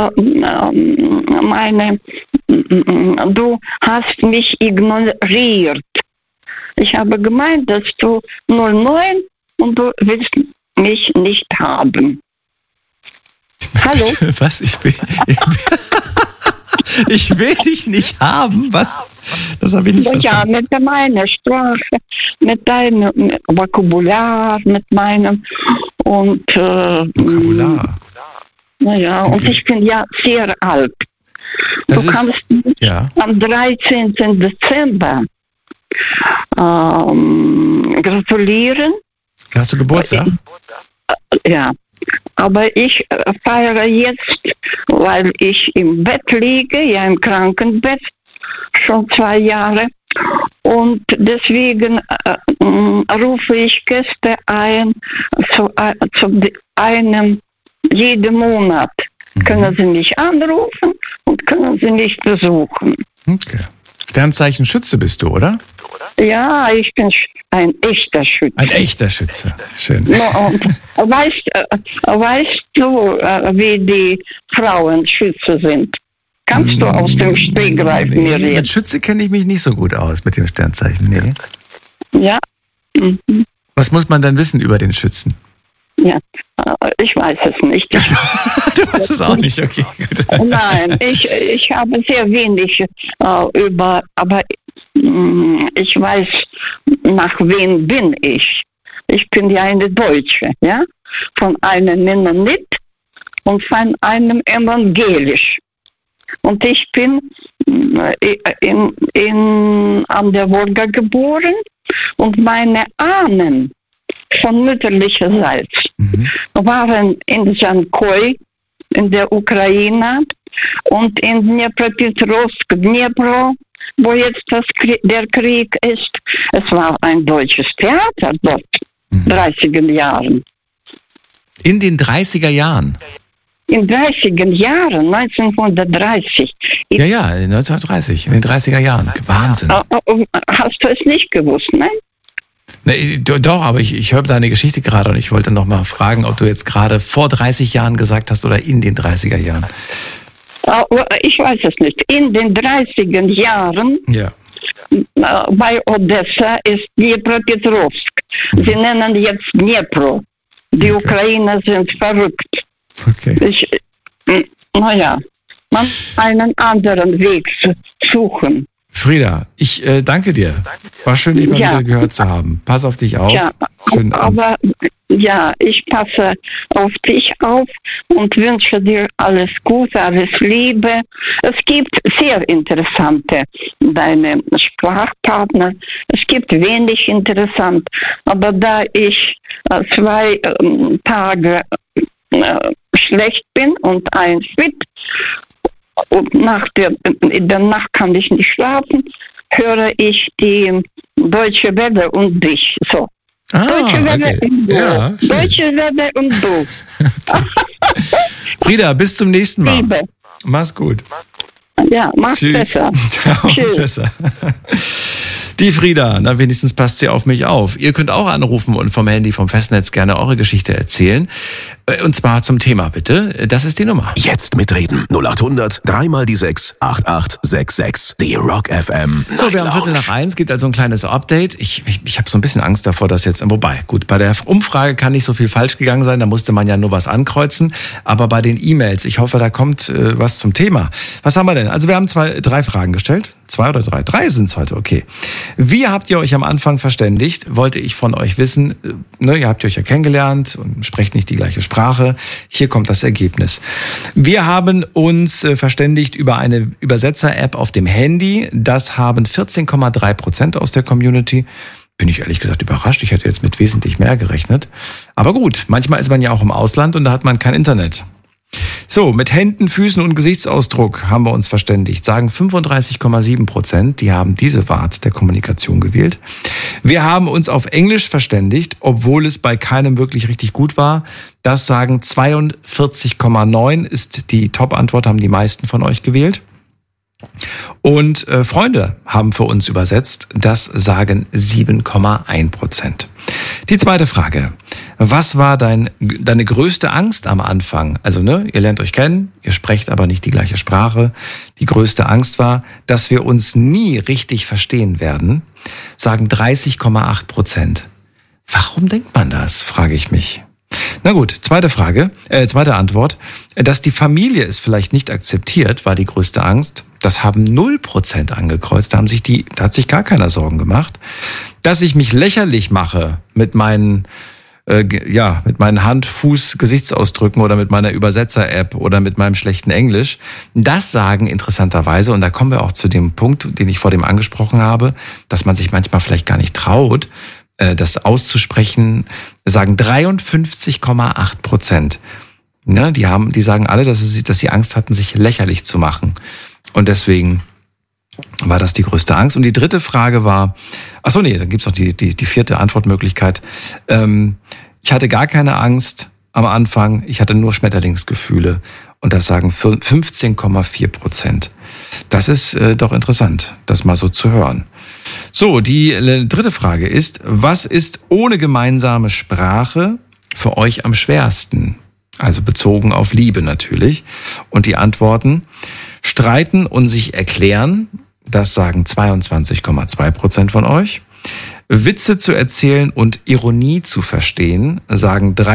meine, du hast mich ignoriert. Ich habe gemeint, dass du 09 und du willst mich nicht haben. Hallo? Was? Ich will dich nicht haben? Was? Das habe ich nicht verstanden. Ja, mit meiner Sprache, mit deinem Vokabular, mit meinem und Vokabular. Naja, okay. Und ich bin ja sehr alt. Du kannst mich am 13. Dezember gratulieren. Hast du Geburtstag? Ja, aber ich feiere jetzt, weil ich im Bett liege, ja im Krankenbett, schon 2 Jahre, Und deswegen rufe ich Gäste ein zu einem jeden Monat. Können Sie mich anrufen und können Sie mich besuchen. Okay. Sternzeichen Schütze bist du, oder? Ja, ich bin ein echter Schütze. Ein echter Schütze, schön. Und weißt du, wie die Frauen Schütze sind? Kannst du aus dem Stegreif mir reden? Mit Schütze kenne ich mich nicht so gut aus, mit dem Sternzeichen. Nee. Ja. Was muss man dann wissen über den Schützen? Ja, ich weiß es nicht. Du weißt es auch nicht, okay. Gut. Nein, ich habe sehr wenig aber ich weiß, nach wem bin ich. Ich bin ja eine Deutsche, ja, von einem Mennonit und von einem Evangelisch. Und ich bin an der Wolga geboren und meine Ahnen von mütterlicherseits waren in Zankoi, in der Ukraine und in Dnepropetrovsk, Dnepro, wo jetzt der Krieg ist. Es war ein deutsches Theater dort, 30er Jahren. In den 30er Jahren? In 30er Jahren, 1930. Ja, 1930, in den 30er Jahren. Wahnsinn. Hast du es nicht gewusst, ne? Nee, doch, aber ich höre deine Geschichte gerade und ich wollte noch mal fragen, ob du jetzt gerade vor 30 Jahren gesagt hast oder in den 30er Jahren. Ich weiß es nicht. In den 30er Jahren bei Odessa ist Dnepropetrovsk. Sie nennen jetzt Dnepro. Die Ukrainer sind verrückt. Okay. Man einen anderen Weg suchen. Frieda, ich danke dir. War schön, dich mal wieder gehört zu haben. Pass auf dich auf. Ja, schönen Abend. Aber ich passe auf dich auf und wünsche dir alles Gute, alles Liebe. Es gibt sehr interessante, deine Sprachpartner. Es gibt wenig interessant. Aber da ich 2 Tage schlecht bin und ein fit, und in der Nacht kann ich nicht schlafen, höre ich die Deutsche Welle und dich. So. Deutsche Welle und du. Ja, Deutsche Welle und du. Frieda, bis zum nächsten Mal. Liebe. Mach's gut. Ja, mach's besser. Tschüss. Besser. Die Frieda, na wenigstens passt sie auf mich auf. Ihr könnt auch anrufen und vom Handy, vom Festnetz gerne eure Geschichte erzählen. Und zwar zum Thema, bitte. Das ist die Nummer. Jetzt mitreden. 0800 3x6 8866. Die Rock FM Night So, wir haben 12:15. Gibt also ein kleines Update. Ich habe so ein bisschen Angst davor, dass jetzt, wobei, gut, bei der Umfrage kann nicht so viel falsch gegangen sein. Da musste man ja nur was ankreuzen. Aber bei den E-Mails, ich hoffe, da kommt was zum Thema. Was haben wir denn? Also wir haben 3 Fragen gestellt. 2 oder 3? 3 sind es heute, okay. Wie habt ihr euch am Anfang verständigt? Wollte ich von euch wissen. Ihr habt euch ja kennengelernt und sprecht nicht die gleiche Sprache. Hier kommt das Ergebnis. Wir haben uns verständigt über eine Übersetzer-App auf dem Handy. Das haben 14,3% aus der Community. Bin ich ehrlich gesagt überrascht. Ich hätte jetzt mit wesentlich mehr gerechnet. Aber gut, manchmal ist man ja auch im Ausland und da hat man kein Internet. So, mit Händen, Füßen und Gesichtsausdruck haben wir uns verständigt. Sagen 35,7%, die haben diese Art der Kommunikation gewählt. Wir haben uns auf Englisch verständigt, obwohl es bei keinem wirklich richtig gut war. Das sagen 42,9 ist die Top-Antwort, haben die meisten von euch gewählt. Und Freunde haben für uns übersetzt, das sagen 7,1%. Die zweite Frage. Was war deine größte Angst am Anfang? Also, ihr lernt euch kennen, ihr sprecht aber nicht die gleiche Sprache. Die größte Angst war, dass wir uns nie richtig verstehen werden, sagen 30,8%. Warum denkt man das, frage ich mich. Na gut, zweite Antwort. Dass die Familie es vielleicht nicht akzeptiert, war die größte Angst. Das haben 0% angekreuzt. Da hat sich gar keiner Sorgen gemacht. Dass ich mich lächerlich mache mit meinen Hand-, Fuß-, Gesichtsausdrücken oder mit meiner Übersetzer-App oder mit meinem schlechten Englisch. Das sagen interessanterweise, und da kommen wir auch zu dem Punkt, den ich vor dem angesprochen habe, dass man sich manchmal vielleicht gar nicht traut, das auszusprechen, sagen 53,8%. Die sagen alle, dass sie Angst hatten, sich lächerlich zu machen. Und deswegen war das die größte Angst. Und die dritte Frage war, dann gibt's noch die vierte Antwortmöglichkeit. Ich hatte gar keine Angst am Anfang, ich hatte nur Schmetterlingsgefühle. Und das sagen 15,4%. Das ist doch interessant, das mal so zu hören. So, die dritte Frage ist, was ist ohne gemeinsame Sprache für euch am schwersten? Also bezogen auf Liebe natürlich. Und die Antworten: Streiten und sich erklären, das sagen 22,2% von euch. Witze zu erzählen und Ironie zu verstehen, sagen